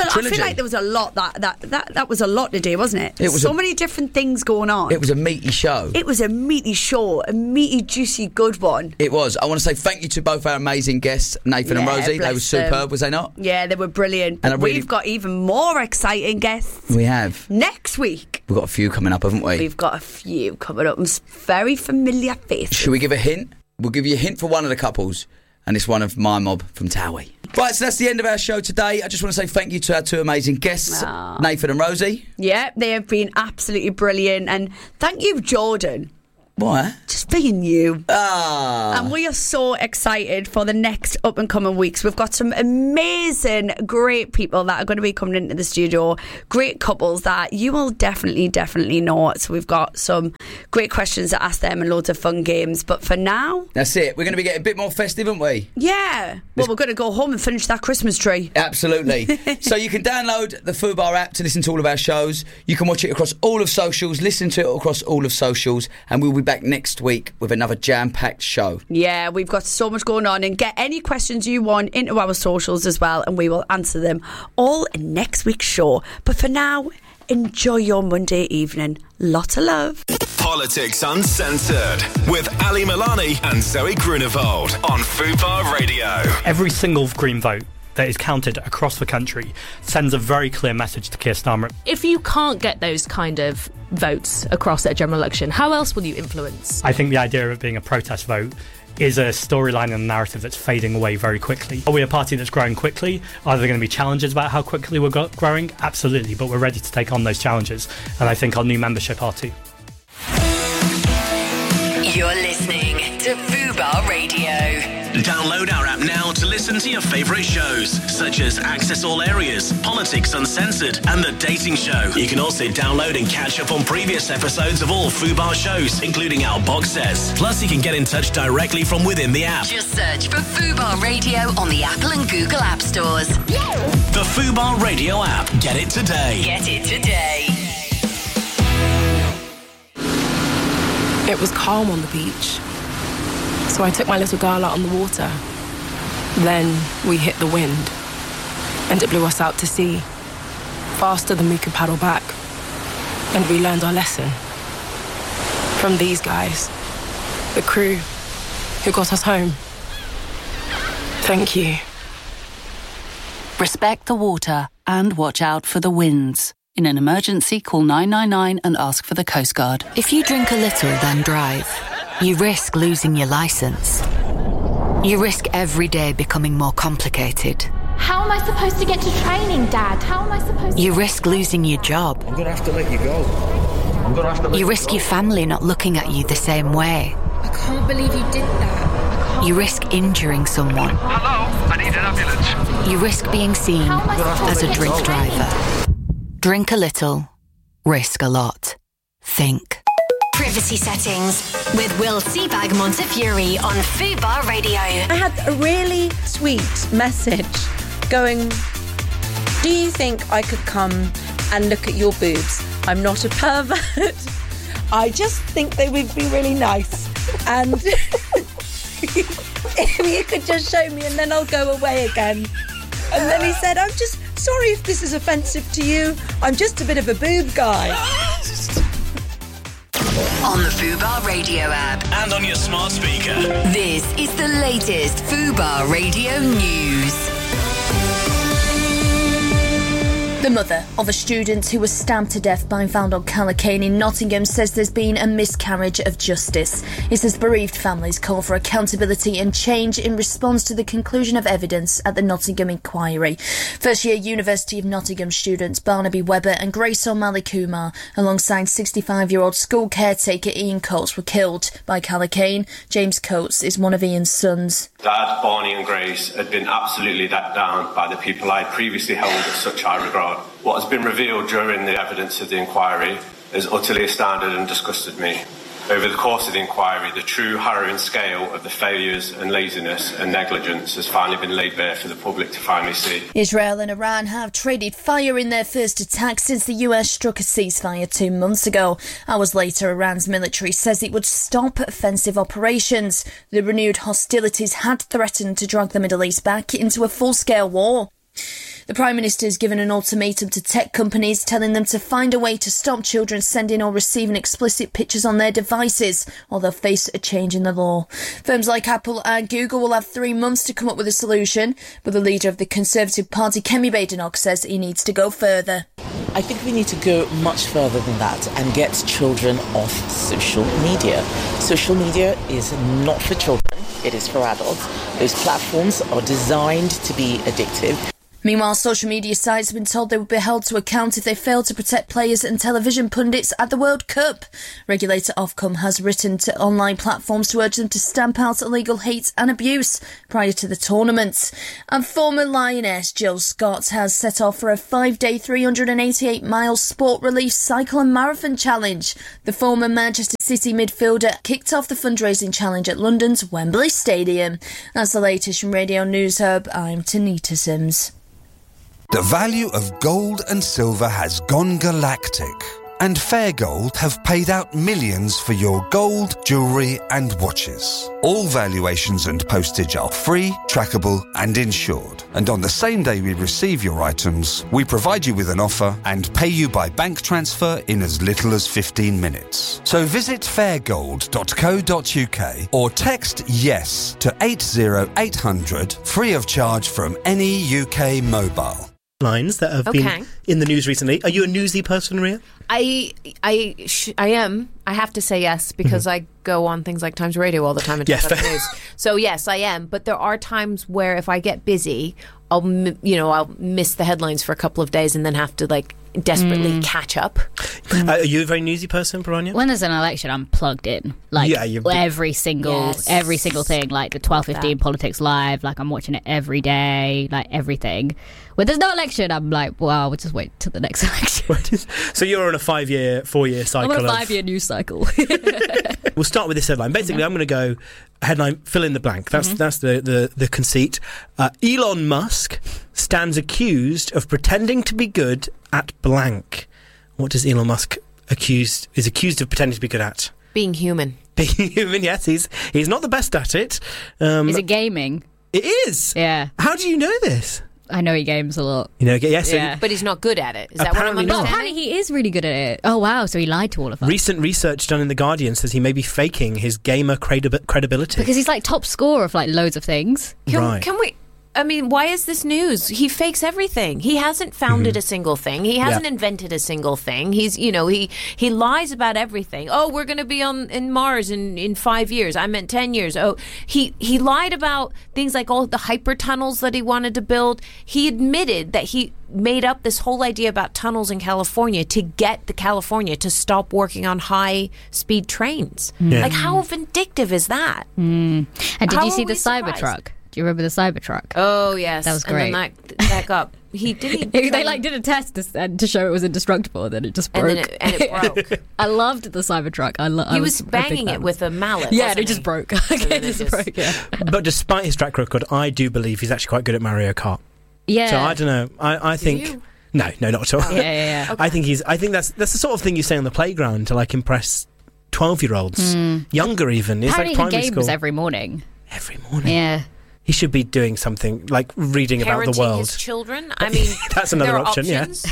Well, trilogy. I feel like there was a lot that that that, that was a lot today, wasn't it? It was so a- many different things going on. It was a meaty show. It was a meaty show, a meaty, juicy, good one. It was. I want to say thank you to both our amazing guests, Nathan and Yeah, Rosie. They bless were superb, them. was they not? Yeah, they were brilliant. And I But really- we've got even more exciting guests We have. next week. We've got a few coming up, haven't we? We've got a few coming up. Some very familiar faces. Should we give a hint? We'll give you a hint for one of the couples, and it's one of my mob from Towie. Right, so that's the end of our show today. I just want to say thank you to our two amazing guests, Aww. Nathan and Rosie. Yeah, they have been absolutely brilliant. And thank you, Jordan. What? Just being you. Ah. And we are so excited for the next up and coming weeks. We've got some amazing, great people that are going to be coming into the studio. Great couples that you will definitely, definitely know. So we've got some great questions to ask them and loads of fun games. But for now, That's it. We're going to be getting a bit more festive, aren't we? yeah. Well, we're going to go home and finish that Christmas tree. Absolutely. So you can download the Fubar app to listen to all of our shows. You can watch it across all of socials, listen to it across all of socials, and we'll be back next week with another jam-packed show. Yeah, we've got so much going on. And get any questions you want into our socials as well, and we will answer them all in next week's show. But for now, enjoy your Monday evening. Lots of love. Politics Uncensored with Ali Milani and Zoe Grunewald on Fubar Radio. Every single Green vote that is counted across the country sends a very clear message to Keir Starmer. If you can't get those kind of votes across at a general election, how else will you influence? I think the idea of it being a protest vote is a storyline and a narrative that's fading away very quickly. Are we a party that's growing quickly? Are there going to be challenges about how quickly we're go- growing? Absolutely, but we're ready to take on those challenges, and I think our new membership are too. You're listening to Fubar Radio. Download our app now to listen to your favourite shows, such as Access All Areas, Politics Uncensored, and The Dating Show. You can also download and catch up on previous episodes of all Fubar shows, including our box sets. Plus, you can get in touch directly from within the app. Just search for Fubar Radio on the Apple and Google App Stores. The Fubar Radio app. Get it today. Get it today. It was calm on the beach, so I took my little girl out on the water. Then we hit the wind, and it blew us out to sea, faster than we could paddle back. And we learned our lesson from these guys, the crew who got us home. Thank you. Respect the water and watch out for the winds. In an emergency, call nine nine nine and ask for the Coast Guard. If you drink a little, then drive, you risk losing your licence. You risk every day becoming more complicated. How am I supposed to get to training, Dad? How am I supposed to... You risk losing your job. I'm going to have to let you go. I'm going to have to let You you risk go. your family not looking at you the same way. I can't believe you did that. You risk injuring someone. Hello, I need an ambulance. You risk being seen How am I supposed as to a get drink to training? driver. Drink a little, risk a lot. Think. Privacy settings with Will Seabag Montefiore on Fubar Radio. I had a really sweet message going, do you think I could come and look at your boobs? I'm not a pervert. I just think they would be really nice. And if you could just show me and then I'll go away again. And then he said, I'm just sorry if this is offensive to you. I'm just a bit of a boob guy. On the Fubar Radio app. And on your smart speaker. This is the latest Fubar Radio news. The mother of a student who was stabbed to death by found on Callacane in Nottingham says there's been a miscarriage of justice. It says bereaved families call for accountability and change in response to the conclusion of evidence at the Nottingham inquiry. First-year University of Nottingham students Barnaby Webber and Grace O'Malley Kumar, alongside sixty-five-year-old school caretaker Ian Coates, were killed by Callacane. James Coates is one of Ian's sons. Dad, Barney and Grace had been absolutely let down by the people I had previously held in such high regard. What has been revealed during the evidence of the inquiry has utterly astounded and disgusted me. Over the course of the inquiry, the true harrowing scale of the failures and laziness and negligence has finally been laid bare for the public to finally see. Israel and Iran have traded fire in their first attack since the U S struck a ceasefire two months ago. Hours later, Iran's military says it would stop offensive operations. The renewed hostilities had threatened to drag the Middle East back into a full-scale war. The Prime Minister has given an ultimatum to tech companies, telling them to find a way to stop children sending or receiving explicit pictures on their devices, or they'll face a change in the law. Firms like Apple and Google will have three months to come up with a solution, but the leader of the Conservative Party, Kemi Badenoch, says he needs to go further. I think we need to go much further than that and get children off social media. Social media is not for children, it is for adults. Those platforms are designed to be addictive. Meanwhile, social media sites have been told they would be held to account if they failed to protect players and television pundits at the World Cup. Regulator Ofcom has written to online platforms to urge them to stamp out illegal hate and abuse prior to the tournament. And former Lioness Jill Scott has set off for a five-day, three hundred eighty-eight mile sport relief cycle and marathon challenge. The former Manchester City midfielder kicked off the fundraising challenge at London's Wembley Stadium. That's the latest from Radio News Hub. I'm Tanita Sims. The value of gold and silver has gone galactic, and Fair Gold have paid out millions for your gold, jewellery and watches. All valuations and postage are free, trackable and insured. And on the same day we receive your items, we provide you with an offer and pay you by bank transfer in as little as fifteen minutes. So visit fair gold dot co dot uk or text YES to eight zero eight hundred, free of charge from any U K mobile. Lines that have Okay. been in the news recently. Are you a newsy person, Ria? I I sh- I am. I have to say yes because I go on things like Times Radio all the time and Yeah, talk about fair. the news. So yes, I am. But there are times where if I get busy, I'll m- you know I'll miss the headlines for a couple of days and then have to like desperately Mm. catch up. Uh, are you a very newsy person, Paranya? When there's an election, I'm plugged in. Like Yeah, you- every single, Yes. every single thing. Like the twelve fifteen Politics Live. Like I'm watching it every day. Like everything. When there's no election, I'm like, well, we'll just wait till the next election. So you're on a five-year, four-year cycle. I'm on a of- five-year news cycle. We'll start with this headline. Basically, I'm going to go headline, fill in the blank. That's Mhm. that's the, the, the conceit. Uh, Elon Musk stands accused of pretending to be good at blank. What does Elon Musk accused is accused of pretending to be good at? Being human. Being human, yes. He's he's not the best at it. Um, Is it gaming? It is. Yeah. How do you know this? I know he games a lot. You know, yes. Yeah. But he's not good at it. Is that what I'm Apparently not. Well, understanding? apparently he is really good at it. Oh wow! So he lied to all of us Recent research done in The Guardian says he may be faking his gamer credi- credibility. because he's like top scorer of like loads of things. Can, Right. can we? I mean, why is this news? He fakes everything. He hasn't founded a single thing. He hasn't Yeah. invented a single thing. He's, you know, he he lies about everything. Oh, we're going to be on in Mars in, in five years. I meant ten years. Oh, he he lied about things like all the hyper tunnels that he wanted to build. He admitted that he made up this whole idea about tunnels in California to get the California to stop working on high speed trains. Yeah. Like, how vindictive is that? Mm. And did How you see are the we surprised? Cybertruck? Do you remember the Cybertruck? Oh yes, That was And great. then that, that got he did. He they like did a test to, and to show it was indestructible, and then it just And broke. then it- and it broke. I loved the Cybertruck. I, lo- I He was, was a big banging fan. it with a mallet. Yeah, and wasn't it just he? broke. And it then it just just- broke. Yeah. But despite his track record, I do believe he's actually quite good at Mario Kart. Yeah. So I don't know. I, I think you? no, no, not at all. Yeah, yeah, yeah. I think he's. I think that's that's the sort of thing you say on the playground to like impress twelve-year-olds, Mm. younger even. It's Apparently like he primary games school. every morning. Every morning. Yeah. He should be doing something like reading about the Parenting world. his children. I mean, That's another there are option, yeah. options.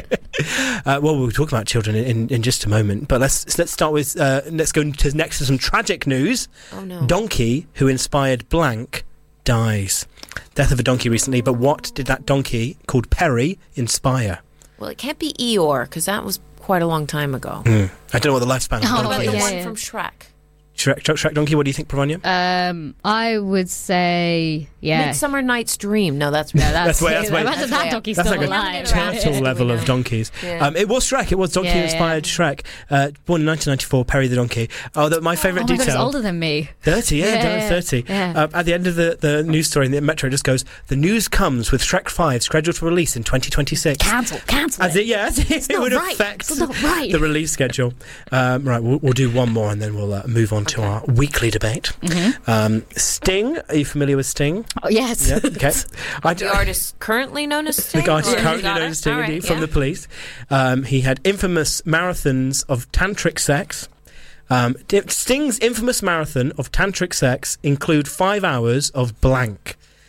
Uh, well, we'll talk about children in, in, in just a moment, but let's let's start with uh, let's go to next to some tragic news. Oh no! Donkey who inspired blank dies. Death of a donkey recently, but what did that donkey called Perry inspire? Well, it can't be Eeyore because that was quite a long time ago. Mm. I don't know what the lifespan of What a about donkey the is. one yeah. from Shrek? Shrek, Shrek, Shrek donkey. What do you think, Pravanya? Um, I would say yeah. Midsummer Night's Dream. No, that's Yeah, that's, That's way- that's way- Imagine that donkey's That's still like a alive. turtle level of donkeys. Yeah. Um, it was Shrek. It was donkey Yeah, inspired Shrek. Uh, born in nineteen ninety-four, Perry the donkey. Oh, the, my favourite Oh my god, detail. it's older than me. thirty, yeah, Yeah, done at yeah, thirty. yeah. Uh, at the end of the, the news story in the Metro, it just goes, the news comes with Shrek five scheduled for release in twenty twenty-six. Cancel, cancel As it. it, yeah, as if it not would right. affect It's not right. the release schedule. Um, right, we'll, we'll do one more and then we'll uh, move on to our weekly debate. Mhm. Um, Sting, are you familiar with Sting? Oh, yes. Yeah, okay. I d- The artist currently known as Sting. The artist or- currently Got known it? as Sting, All right, indeed, from yeah. the police. Um, he had infamous marathons of tantric sex. Um, di- Sting's infamous marathon of tantric sex include five hours of blank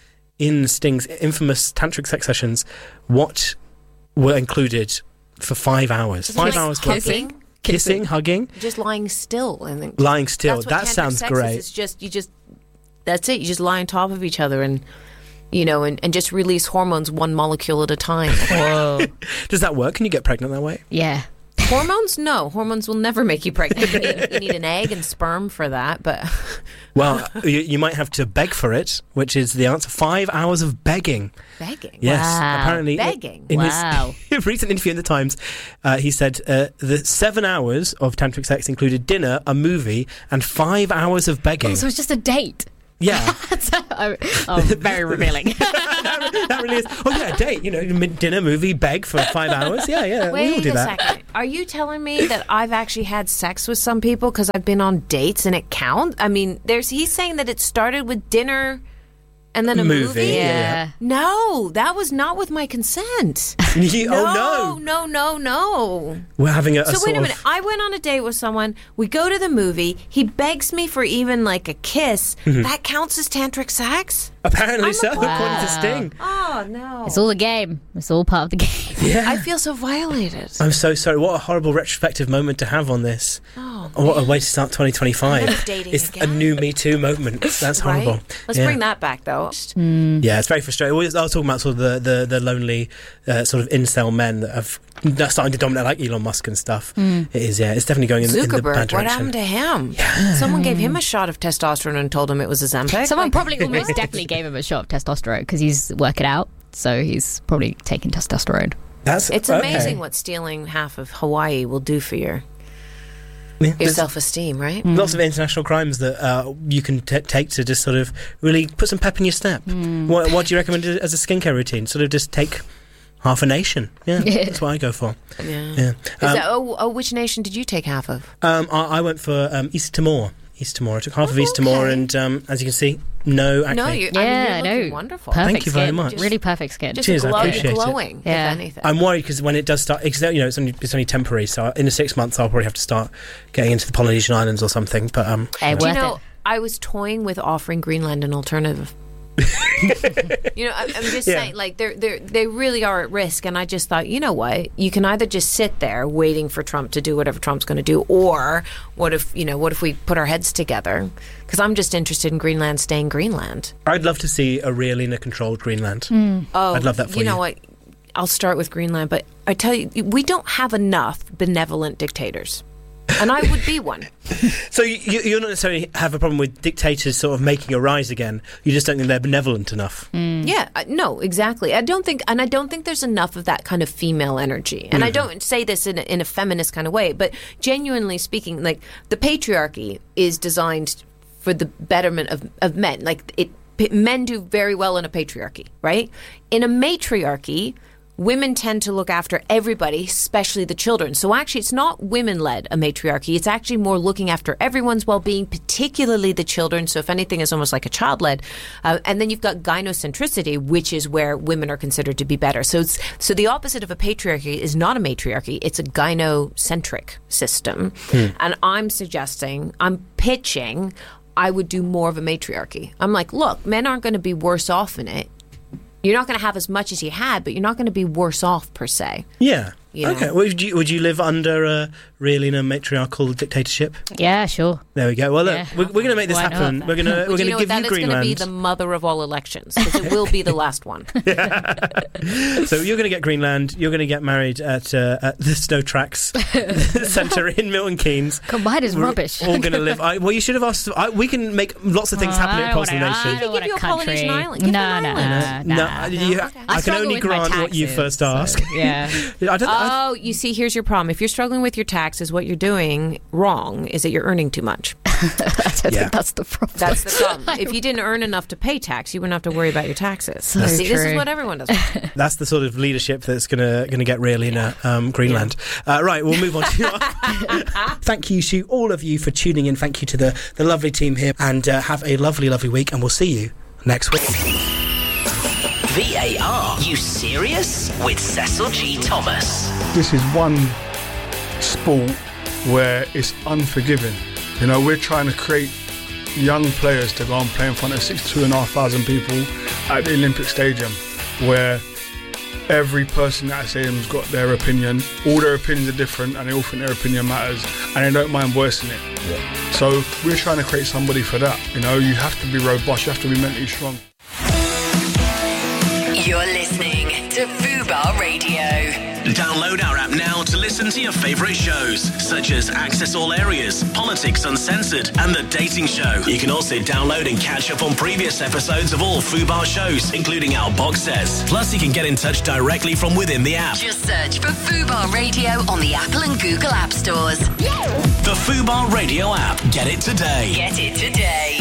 in Sting's infamous tantric sex sessions, what were included for five hours? Just Five like hours kissing? kissing, kissing, hugging, Just lying still. I think. lying still. That's what That tantric sounds sex great. Is. It's just you just that's it. You just lie on top of each other and you know and, and just release hormones one molecule at a time. Whoa! Does that work? Can you get pregnant that way? Yeah. Hormones? No. Hormones will never make you pregnant. You need, you need an egg and sperm for that, but Well, you, you might have to beg for it, which is the answer. Five hours of begging. begging. Yes, Wow. apparently. Begging. In Wow. his recent interview in the Times, uh, he said uh, the seven hours of tantric sex included dinner, a movie, and five hours of begging. Oh, so it's just a date. Yeah. oh, oh, very revealing. That really is. Oh, yeah, a date. You know, mid- dinner, movie, beg for five hours. Yeah, yeah. we all Wait do a that. second. Are you telling me that I've actually had sex with some people because I've been on dates and it counts? I mean, there's he's saying that it started with dinner and then a Movie, movie. yeah, yeah. No, that was not with my consent. You- no, oh, no, no, no. We're having a, a So sort wait a of- minute. I went on a date with someone. We go to the movie. He begs me for even like a kiss. Mhm. That counts as tantric sex? Apparently I'm so, a- according to Wow. Sting. Oh no! It's all a game. It's all part of the game. Yeah. I feel so violated. I'm so sorry. What a horrible retrospective moment to have on this. Oh, What a way to start twenty twenty-five. Never dating It's a new Me Too moment. That's horrible. Right? Let's Yeah. bring that back though. Yeah, it's very frustrating. I was I was talking about sort of the, the, the lonely uh, sort of incel men that have that are starting to dominate, like Elon Musk and stuff. Mm. It is, yeah. It's definitely going in, in the bad Zuckerberg, what direction. happened to him? Someone gave him a shot of testosterone and told him it was Ozempic. Someone Like- probably almost definitely gave him a shot of testosterone because he's working out, so he's probably taking testosterone. That's It's amazing what stealing half of Hawaii will do for your Yeah, your there's self-esteem, right? Lots of international crimes that uh, you can t- take to just sort of really put some pep in your step. Mm. What, what do you recommend as a skincare routine? Sort of just take half a nation. Yeah, that's what I go for. Yeah. Yeah. Is Um, that, oh, oh, which nation did you take half of? Um, I, I went for um, East Timor. East Timor. I took half of East Timor, and um, as you can see, no acne. No, you, Yeah, I I mean, you're looking know. wonderful. Perfect Thank you very skin. much. Really perfect skin. Just Cheers, I glow, appreciate it. glowing, Yeah. if anything. I'm worried because when it does start, because you know it's only it's only temporary. So in the six months, I'll probably have to start getting into the Polynesian islands or something. But um, Hey, Do you worth know, it. I was toying with offering Greenland an alternative. You know, I'm, I'm just Yeah. saying, like, they're, they're, they really are at risk. And I just thought, you know what? You can either just sit there waiting for Trump to do whatever Trump's going to do, or what if, you know, what if we put our heads together? Because I'm just interested in Greenland staying Greenland. I'd love to see a real inner-controlled Greenland. Oh, I'd love that for you. You know what? I'll start with Greenland, but I tell you, we don't have enough benevolent dictators. And I would be one. So you, you you don't necessarily have a problem with dictators sort of making a rise again. You just don't think they're benevolent enough. Yeah, I- no, exactly. I don't think, and I don't think there's enough of that kind of female energy. And I Mhm. don't say this in a, in a feminist kind of way, but genuinely speaking, like the patriarchy is designed for the betterment of, of men. Like it, p- men do very well in a patriarchy, right? In a matriarchy, women tend to look after everybody, especially the children. So actually, it's not women-led, a matriarchy. It's actually more looking after everyone's well-being, particularly the children. So if anything, it's almost like a child-led. Uh, and then you've got gynocentricity, which is where women are considered to be better. So it's so the opposite of a patriarchy is not a matriarchy. It's a gynocentric system. Hmm. And I'm suggesting, I'm pitching, I would do more of a matriarchy. I'm like, look, men aren't going to be worse off in it. You're not going to have as much as you had, but you're not going to be worse off per se. Yeah. You know? Okay. Would you would you live under a really in a matriarchal dictatorship? Yeah, sure. There we go. Well, look, Yeah. we're, we're going to make this Why not? happen. We're going to Well, we're do going you to know give what? you That is going to Greenland. be the mother of all elections, because it will be the last one. So you're going to get Greenland. You're going to get married at, uh, at the Snow Tracks Centre in Milton Keynes. Combined is We're rubbish. all going to live. I, well, you should have asked. I, we can make lots of things happen I across don't the wanna- nation. I don't want Give you a a Polynesian country. island. Give No, them no, an no, island. no. No, you, Okay. I, I can struggle only with my grant what you taxes, first so, ask. yeah. I don't. I, Oh, you see, here's your problem. If you're struggling with your taxes, what you're doing wrong is that you're earning too much. I don't Yeah. think that's the problem. That's the problem. If you didn't earn enough to pay tax, you wouldn't have to worry about your taxes. So see, this is true. what everyone does. that's the sort of leadership that's going to going to get really in a, um, Greenland. Uh, right, we'll move on to. Our Thank you to all of you for tuning in. Thank you to the the lovely team here, and uh, have a lovely, lovely week. And we'll see you next week. V A R, you serious? With Cecil G. Thomas. This is one sport where it's unforgiving. You know, we're trying to create young players to go and play in front of sixty-two and a half thousand people at the Olympic Stadium, where every person at that stadium's got their opinion. All their opinions are different, and they all think their opinion matters, and they don't mind voicing it. Yeah. So we're trying to create somebody for that. You know, you have to be robust, you have to be mentally strong. You're listening to Fubar Radio. Download our app now to listen to your favourite shows, such as Access All Areas, Politics Uncensored, and The Dating Show. You can also download and catch up on previous episodes of all Fubar shows, including our box sets. Plus, you can get in touch directly from within the app. Just search for Fubar Radio on the Apple and Google App Stores. The Fubar Radio app. Get it today. Get it today.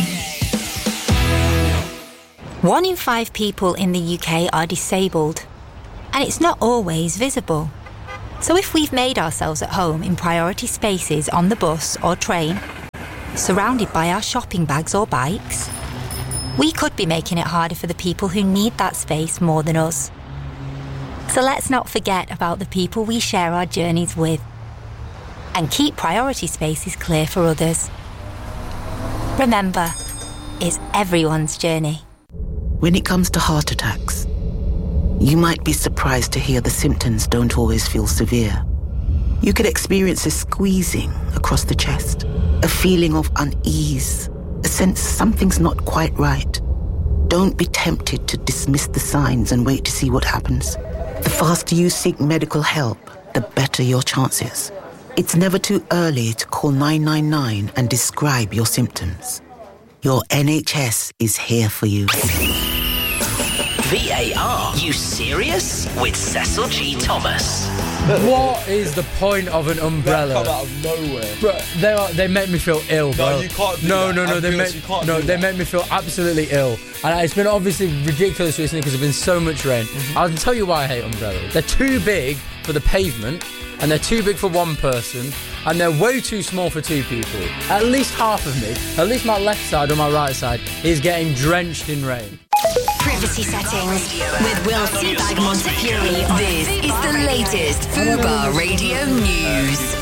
One in five people in the U K are disabled, and it's not always visible. So if we've made ourselves at home in priority spaces on the bus or train, surrounded by our shopping bags or bikes, we could be making it harder for the people who need that space more than us. So let's not forget about the people we share our journeys with, and keep priority spaces clear for others. Remember, it's everyone's journey. When it comes to heart attacks, you might be surprised to hear the symptoms don't always feel severe. You could experience a squeezing across the chest, a feeling of unease, a sense something's not quite right. Don't be tempted to dismiss the signs and wait to see what happens. The faster you seek medical help, the better your chances. It's never too early to call nine nine nine and describe your symptoms. Your N H S is here for you. V A R, you serious? With Cecil G. Thomas. What is the point of an umbrella? That come out of nowhere. Bro, they are, they make me feel ill, bro. No, you can't do no, that. No, no, I'm they honest, make you can't no, do they that. make me feel absolutely ill. And it's been obviously ridiculous recently because there's been so much rain. Mm-hmm. I'll tell you why I hate umbrellas. They're too big for the pavement, and they're too big for one person, and they're way too small for two people. At least half of me, at least my left side or my right side, is getting drenched in rain. Privacy settings with Will Seabag Montefiore. This is the latest Fubar Radio News.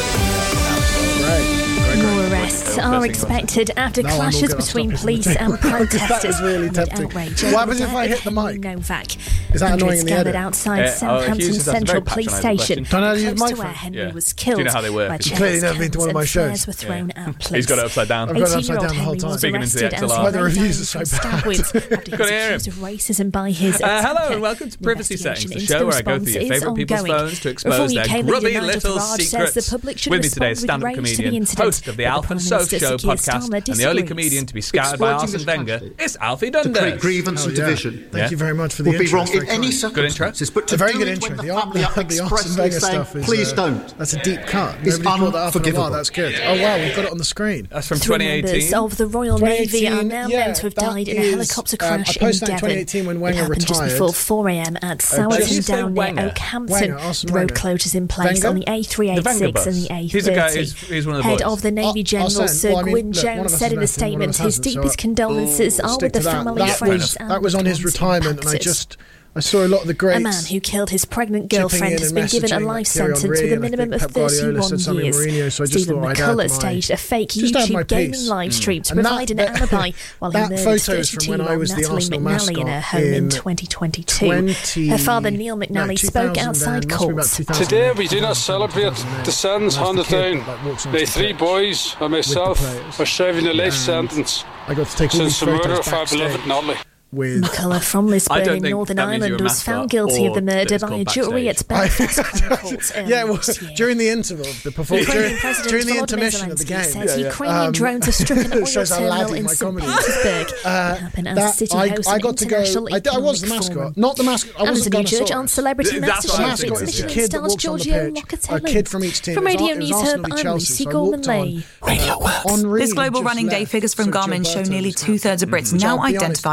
More arrests are expected after No, I'm all clashes good. I'll between stop police listening. and protesters. That was really amid tempting. outrage What over happens the if I death hit the of mic? Henry Novak. Is that Hundreds annoying in the gathered edit? outside Uh, oh, Southampton Hughes, that's a very Central Police patronising Station, question. Don't I use close to microphone? where Henry Yeah. was Do killed. you know how they work? Where You've chairs, clearly never been cans to one of my and shows. chairs were thrown Yeah. at police. He's got it upside down. I've got it upside eighteen-year-old down the whole Henry time. was Speaking into the arrested X L R. as Why the he lay reviews down are so from bad. Starwood after he Gotta was hear accused of racism by his Uh, hello attacker. and welcome to The Privacy investigation Settings, the into show where I go response through your is favourite people's ongoing. phones to expose Before their U K grubby leader Nigel little Farage secrets. says the public should With me today respond is with stand-up rage to the comedian, incident, host of the but Alf Prime and Soph Minister Show Sir Keir podcast, Starmer and the only disagrees. comedian to be scouted by Exploiting Arsene this Wenger. conflict It's Alfie to create Dundas. grievance and Oh, yeah. division. Thank Yeah. you very much for the Would be intro. wrong It's in very any kind. circumstances, but It's to a very do good it intro. when The, the Ar- family are the, the Arsene expressly Wenger saying, stuff is please uh, don't. That's a deep cut. It's Nobody's brought that up in a while. unforgivable. That's good. Oh wow, we've got it on the screen. That's from Three twenty members eighteen. of the Royal Navy are twenty eighteen, now yeah, known to have that died in a is, helicopter um, I crash in posted that in Devon. twenty eighteen when Wenger it happened just retired. before four a.m. at did Sowerton you say down near Wenger? Oakhampton. Wenger, Arsene The road Wenger. closures in place Wenger? on the A three The Wenger eighty-six and bus. the A thirty. He's a guy. He's, he's one of the Head boys. of the Navy I'll General send- Sir well, I mean, Gwyn look, one of Jones us said has in a left and one of statement us his hasn't, so deepest I- condolences are Stick with to the that. family, That friends, was and that was on his ones retirement, and I impacted. just I saw a lot of the greats. A man who killed his pregnant chipping girlfriend in has and been given a messaging, life like Thierry sentence Henry, with a and I minimum think of Pep Guardiola thirty-one said something years. Mourinho, so I just Stephen thought I'd add McCullough my- staged a fake just add my YouTube gaming piece. live stream to And that- provide an that- alibi while he that murdered photo is from when I thirty-two-year-old was the Natalie Arsenal McNally in her mascot home in in twenty twenty-two. twenty Her father, Neil no, McNally, two spoke thousand, outside must be about court. two thousand. Today we do not celebrate the sentence handed down. The three boys and myself are serving a life sentence I got to take all since these the murder photos of our backstage. beloved Natalie. With McCullough from I Lisburn don't in think Northern that means you're Ireland a was mascot found guilty of or the murder that it's by a called jury at backstage. Belfast Crown Court earlier yeah, well, this year. during the interval, the performance, Ukrainian during, President during the Volodymyr intermission of the Zelensky game, says Ukrainian drones have struck an oil shows how terminal laddie in my Saint comedy. Petersburg. Uh, It happened as that- City I, hosts I an got to go. international I, I was the economic mascot, forum. not the mascot. I And as wasn't a new judge Gunnar on Soros. Celebrity The Master Chef, mascot it's is a Michelin kid that stars walks on the Giorgio pitch. A Locatelli. kid from each team. From It was Radio Ar- it was News Arsenal Hub, v I'm Chelsea, Lucy so I walked on. Gorman-Lee. Uh, Henri This global just running day left, figures from so Garmin Gilberto show nearly was two thirds of Brits Which now I'll be honest, identify even as though- running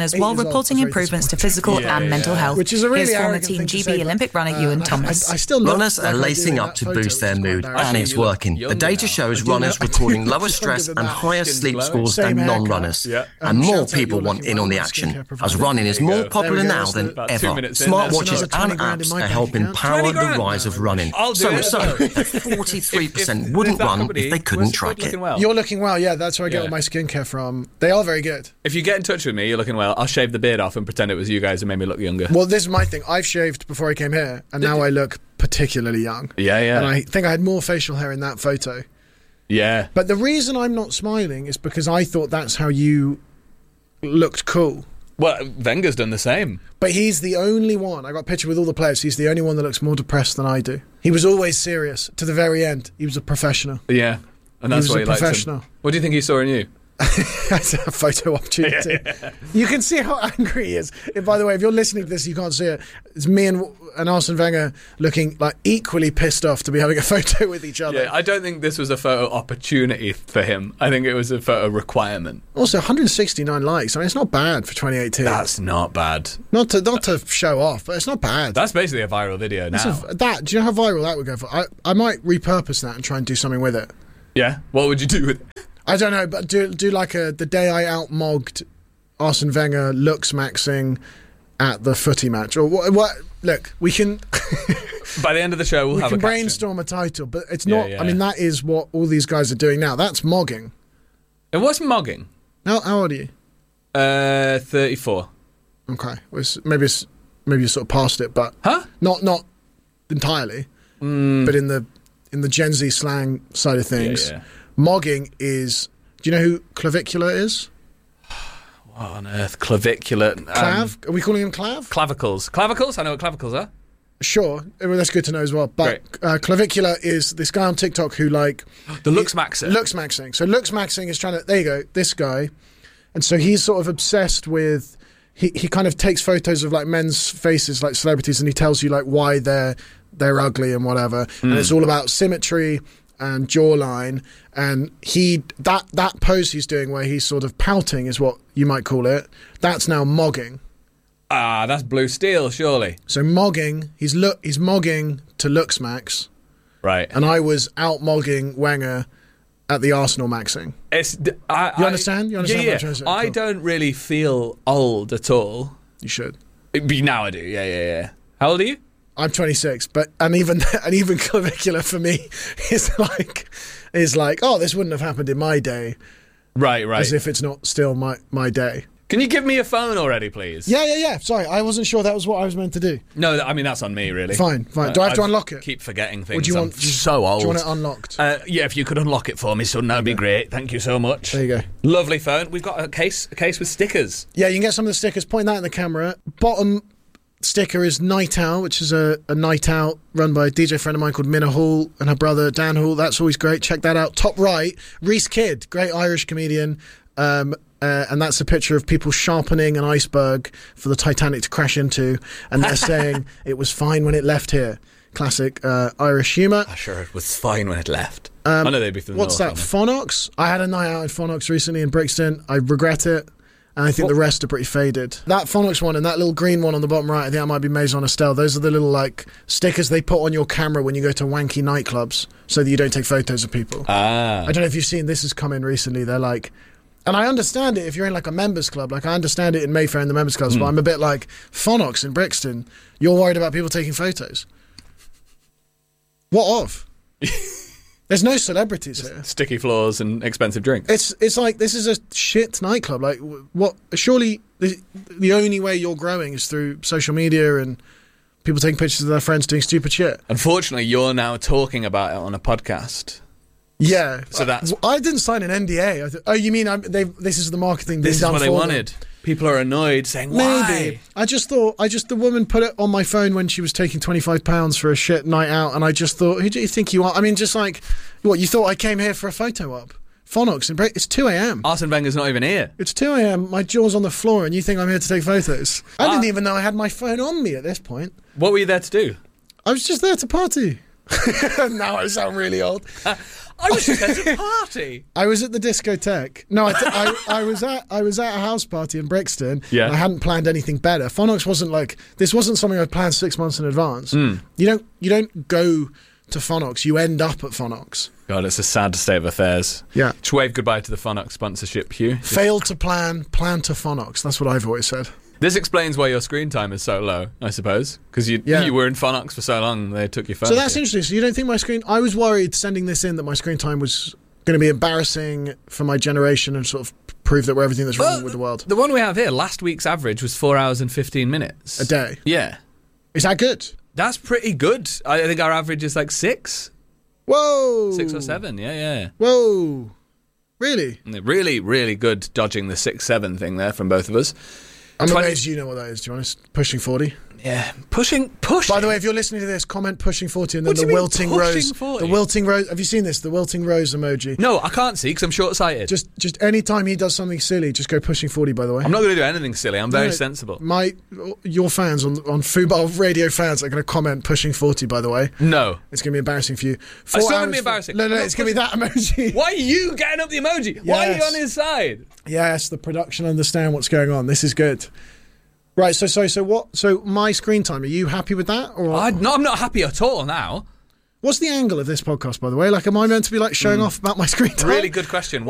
runners while reporting improvements to physical Yeah, and yeah. mental health. Which is a really Here's former arrogant Team thing to G say, B but, Olympic runner uh, Ewan I- Thomas. I, I still look Runners like are I do in lacing that up to photo, boost their which is quite mood, embarrassing. and it's working. The data shows runners recording lower stress and higher sleep scores Same than haircut. non-runners. Yeah. And Um, more shout out, people you're want looking in well, on the my action, skincare as provider. running is There you more go. popular There we go. now That's than about two ever. minutes in. That's Smartwatches another twenty and grand in apps my are bank helping account. power twenty the grand. rise of running. I'll do So it. so, forty-three percent wouldn't that run company if they couldn't was track it. looking well. You're looking well, yeah. That's where I get Yeah. all my skincare from. They are very good. If you get in touch with me, you're looking well. I'll shave the beard off and pretend it was you guys who made me look younger. Well, this is my thing. I've shaved before I came here, and now I look particularly young. Yeah, yeah. And I think I had more facial hair in that photo. Yeah. But the reason I'm not smiling is because I thought that's how you looked cool. Well, Wenger's done the same. But he's the only one. I got a picture with all the players. He's the only one that looks more depressed than I do. He was always serious to the very end. He was a professional. Yeah. And He that's was why a he likes him. professional. What do you think he saw in you? That's a photo opportunity. You can see how angry he is. If, by the way, if you're listening to this, you can't see it. It's me and, and Arsene Wenger looking like equally pissed off to be having a photo with each other. Yeah, I don't think this was a photo opportunity for him. I think it was a photo requirement. Also, one hundred sixty-nine likes. I mean, it's not bad for twenty eighteen. That's not bad. Not to not to show off, but it's not bad. That's basically a viral video That's now. a- that. Do you know how viral that would go for? I, I might repurpose that and try and do something with it. Yeah? What would you do with it? I don't know, but do do like a the day I outmogged Arsene Wenger looks maxing at the footy match or what? what look, we can By the end of the show, we'll we have can a caption. brainstorm a title, but it's Yeah, not. yeah. I mean, that is what all these guys are doing now. That's mogging. And what's mogging? How, how old are you? Uh, thirty-four. Okay, well, it's, maybe it's maybe you sort of past it, but huh? Not not entirely, Mm. but in the in the Gen Z slang side of things, Yeah, yeah. mogging is. Do you know who clavicular is? What on earth? Clavicular. um, Clav? Are we calling him clav? Clavicles. Clavicles? I know what clavicles are. Sure, well, that's good to know as well. But uh, clavicular is this guy on TikTok who like the looks maxer. Looks maxing. So looks maxing is trying to. There you go. This guy, and so he's sort of obsessed with. He he kind of takes photos of like men's faces, like celebrities, and he tells you like why they're they're ugly and whatever. And Mm. it's all about symmetry and jawline. And he that that pose he's doing where he's sort of pouting is what you might call it. That's now mogging. Ah, that's blue steel, surely. So mogging, he's look, he's mogging to looks max, right? And I was out mogging Wenger at the Arsenal maxing. It's. d- I, You I- understand? You understand Yeah, what I'm trying to say? I Cool. don't really feel old at all. You should. Now I do. Yeah, yeah, yeah. How old are you? I'm twenty-six, but and even and even clavicular for me is like is like oh this wouldn't have happened in my day, Right, right. as if it's not still my my day. Can you give me a phone already, please? Yeah, yeah, yeah. Sorry, I wasn't sure that was what I was meant to do. No, th- I mean that's on me, really. Fine, fine. Do I have to unlock it? Keep forgetting things. Or do you I'm want- so old. do you want it unlocked? Uh, yeah, if you could unlock it for me, son, that'd be great. Thank you so much. There you go. Lovely phone. We've got a case, a case with stickers. Yeah, you can get some of the stickers. Point that in the camera. Bottom sticker is Night Owl, which is a, a night out run by a D J friend of mine called Minna Hall and her brother Dan Hall. That's always great. Check that out. Top right, Reese Kidd, great Irish comedian. Um, uh, and that's a picture of people sharpening an iceberg for the Titanic to crash into. And they're saying it was fine when it left here. Classic uh, Irish humour. I'm sure it was fine when it left. Um, I know they'd be from the What's that? north, aren't Phonox? I had a night out in Phonox recently in Brixton. I regret it. And I think the rest are pretty faded. That Phonox one and that little green one on the bottom right, I think that might be Maison Estelle. Those are the little like stickers they put on your camera when you go to wanky nightclubs so that you don't take photos of people. Ah. I don't know if you've seen, this has come in recently. They're like, and I understand it if you're in like a members club. Like I understand it in Mayfair and the members clubs, Mm. but I'm a bit like, Phonox in Brixton, you're worried about people taking photos. What of? There's no celebrities here. Sticky floors and expensive drinks. It's it's like this is a shit nightclub. Like w- what? Surely the, the only way you're growing is through social media and people taking pictures of their friends doing stupid shit. Unfortunately, you're now talking about it on a podcast. Yeah. So that's- I, I didn't sign an N D A. I th- oh, you mean I'm, they? This is the marketing being This is done what they for them. wanted. People are annoyed, saying, "Why?" Maybe. I just thought, I just, the woman put it on my phone when she was taking twenty-five pounds for a shit night out, and I just thought, who do you think you are? I mean, just like, what, you thought I came here for a photo op? Phonox, in Bra- it's two a.m. Arsene Wenger's not even here. It's two a.m, my jaw's on the floor, and you think I'm here to take photos? I Ah. didn't even know I had my phone on me at this point. What were you there to do? I was just there to party. Now I sound really old. I was just at a party. I was at the discotheque. No, I, I, I was at I was at a house party in Brixton. Yeah. And I hadn't planned anything better. Phonox wasn't like this. Wasn't something I planned six months in advance. Mm. You don't you don't go to Phonox. You end up at Phonox. God, it's a sad state of affairs. Yeah. Just wave goodbye to the Phonox sponsorship, Hugh. Just- Failed to plan, plan to Phonox. That's what I've always said. This explains why your screen time is so low, I suppose, because you Yeah. you were in Phonox for so long, they took your phone. So that's interesting. So you don't think my screen... I was worried sending this in that my screen time was going to be embarrassing for my generation and sort of prove that we're everything that's wrong Well, with the world. The one we have here, last week's average was four hours and fifteen minutes. A day? Yeah. Is that good? That's pretty good. I think our average is like six. Whoa! Six or seven, yeah, yeah. Whoa. Really? Really, really good dodging the six seven thing there from both of us. I'm twenty amazed you know what that is, to be honest. Pushing forty. Yeah, pushing, pushing. By the way, if you're listening to this, comment pushing forty and then What do the you mean, wilting pushing rose. forty? The wilting rose. Have you seen this? The wilting rose emoji. No, I can't see because I'm short-sighted. Just, just any time he does something silly, just go pushing forty. By the way, I'm not going to do anything silly. I'm very No, sensible. My, your fans on on Fubar Radio fans are going to comment pushing forty. By the way, No. it's going to be embarrassing for you. It's Four not going to hours be for- embarrassing. No, no, I'm it's not going to be that emoji. Why are you getting up the emoji? Why are you Yes. on his side? Yes, the production understand what's going on. This is good. Right, so so so what? So my screen time. Are you happy with that? Or I, no, I'm not happy at all now. what's the angle of this podcast, by the way? Like, am I meant to be like showing off about my screen time? Really good question.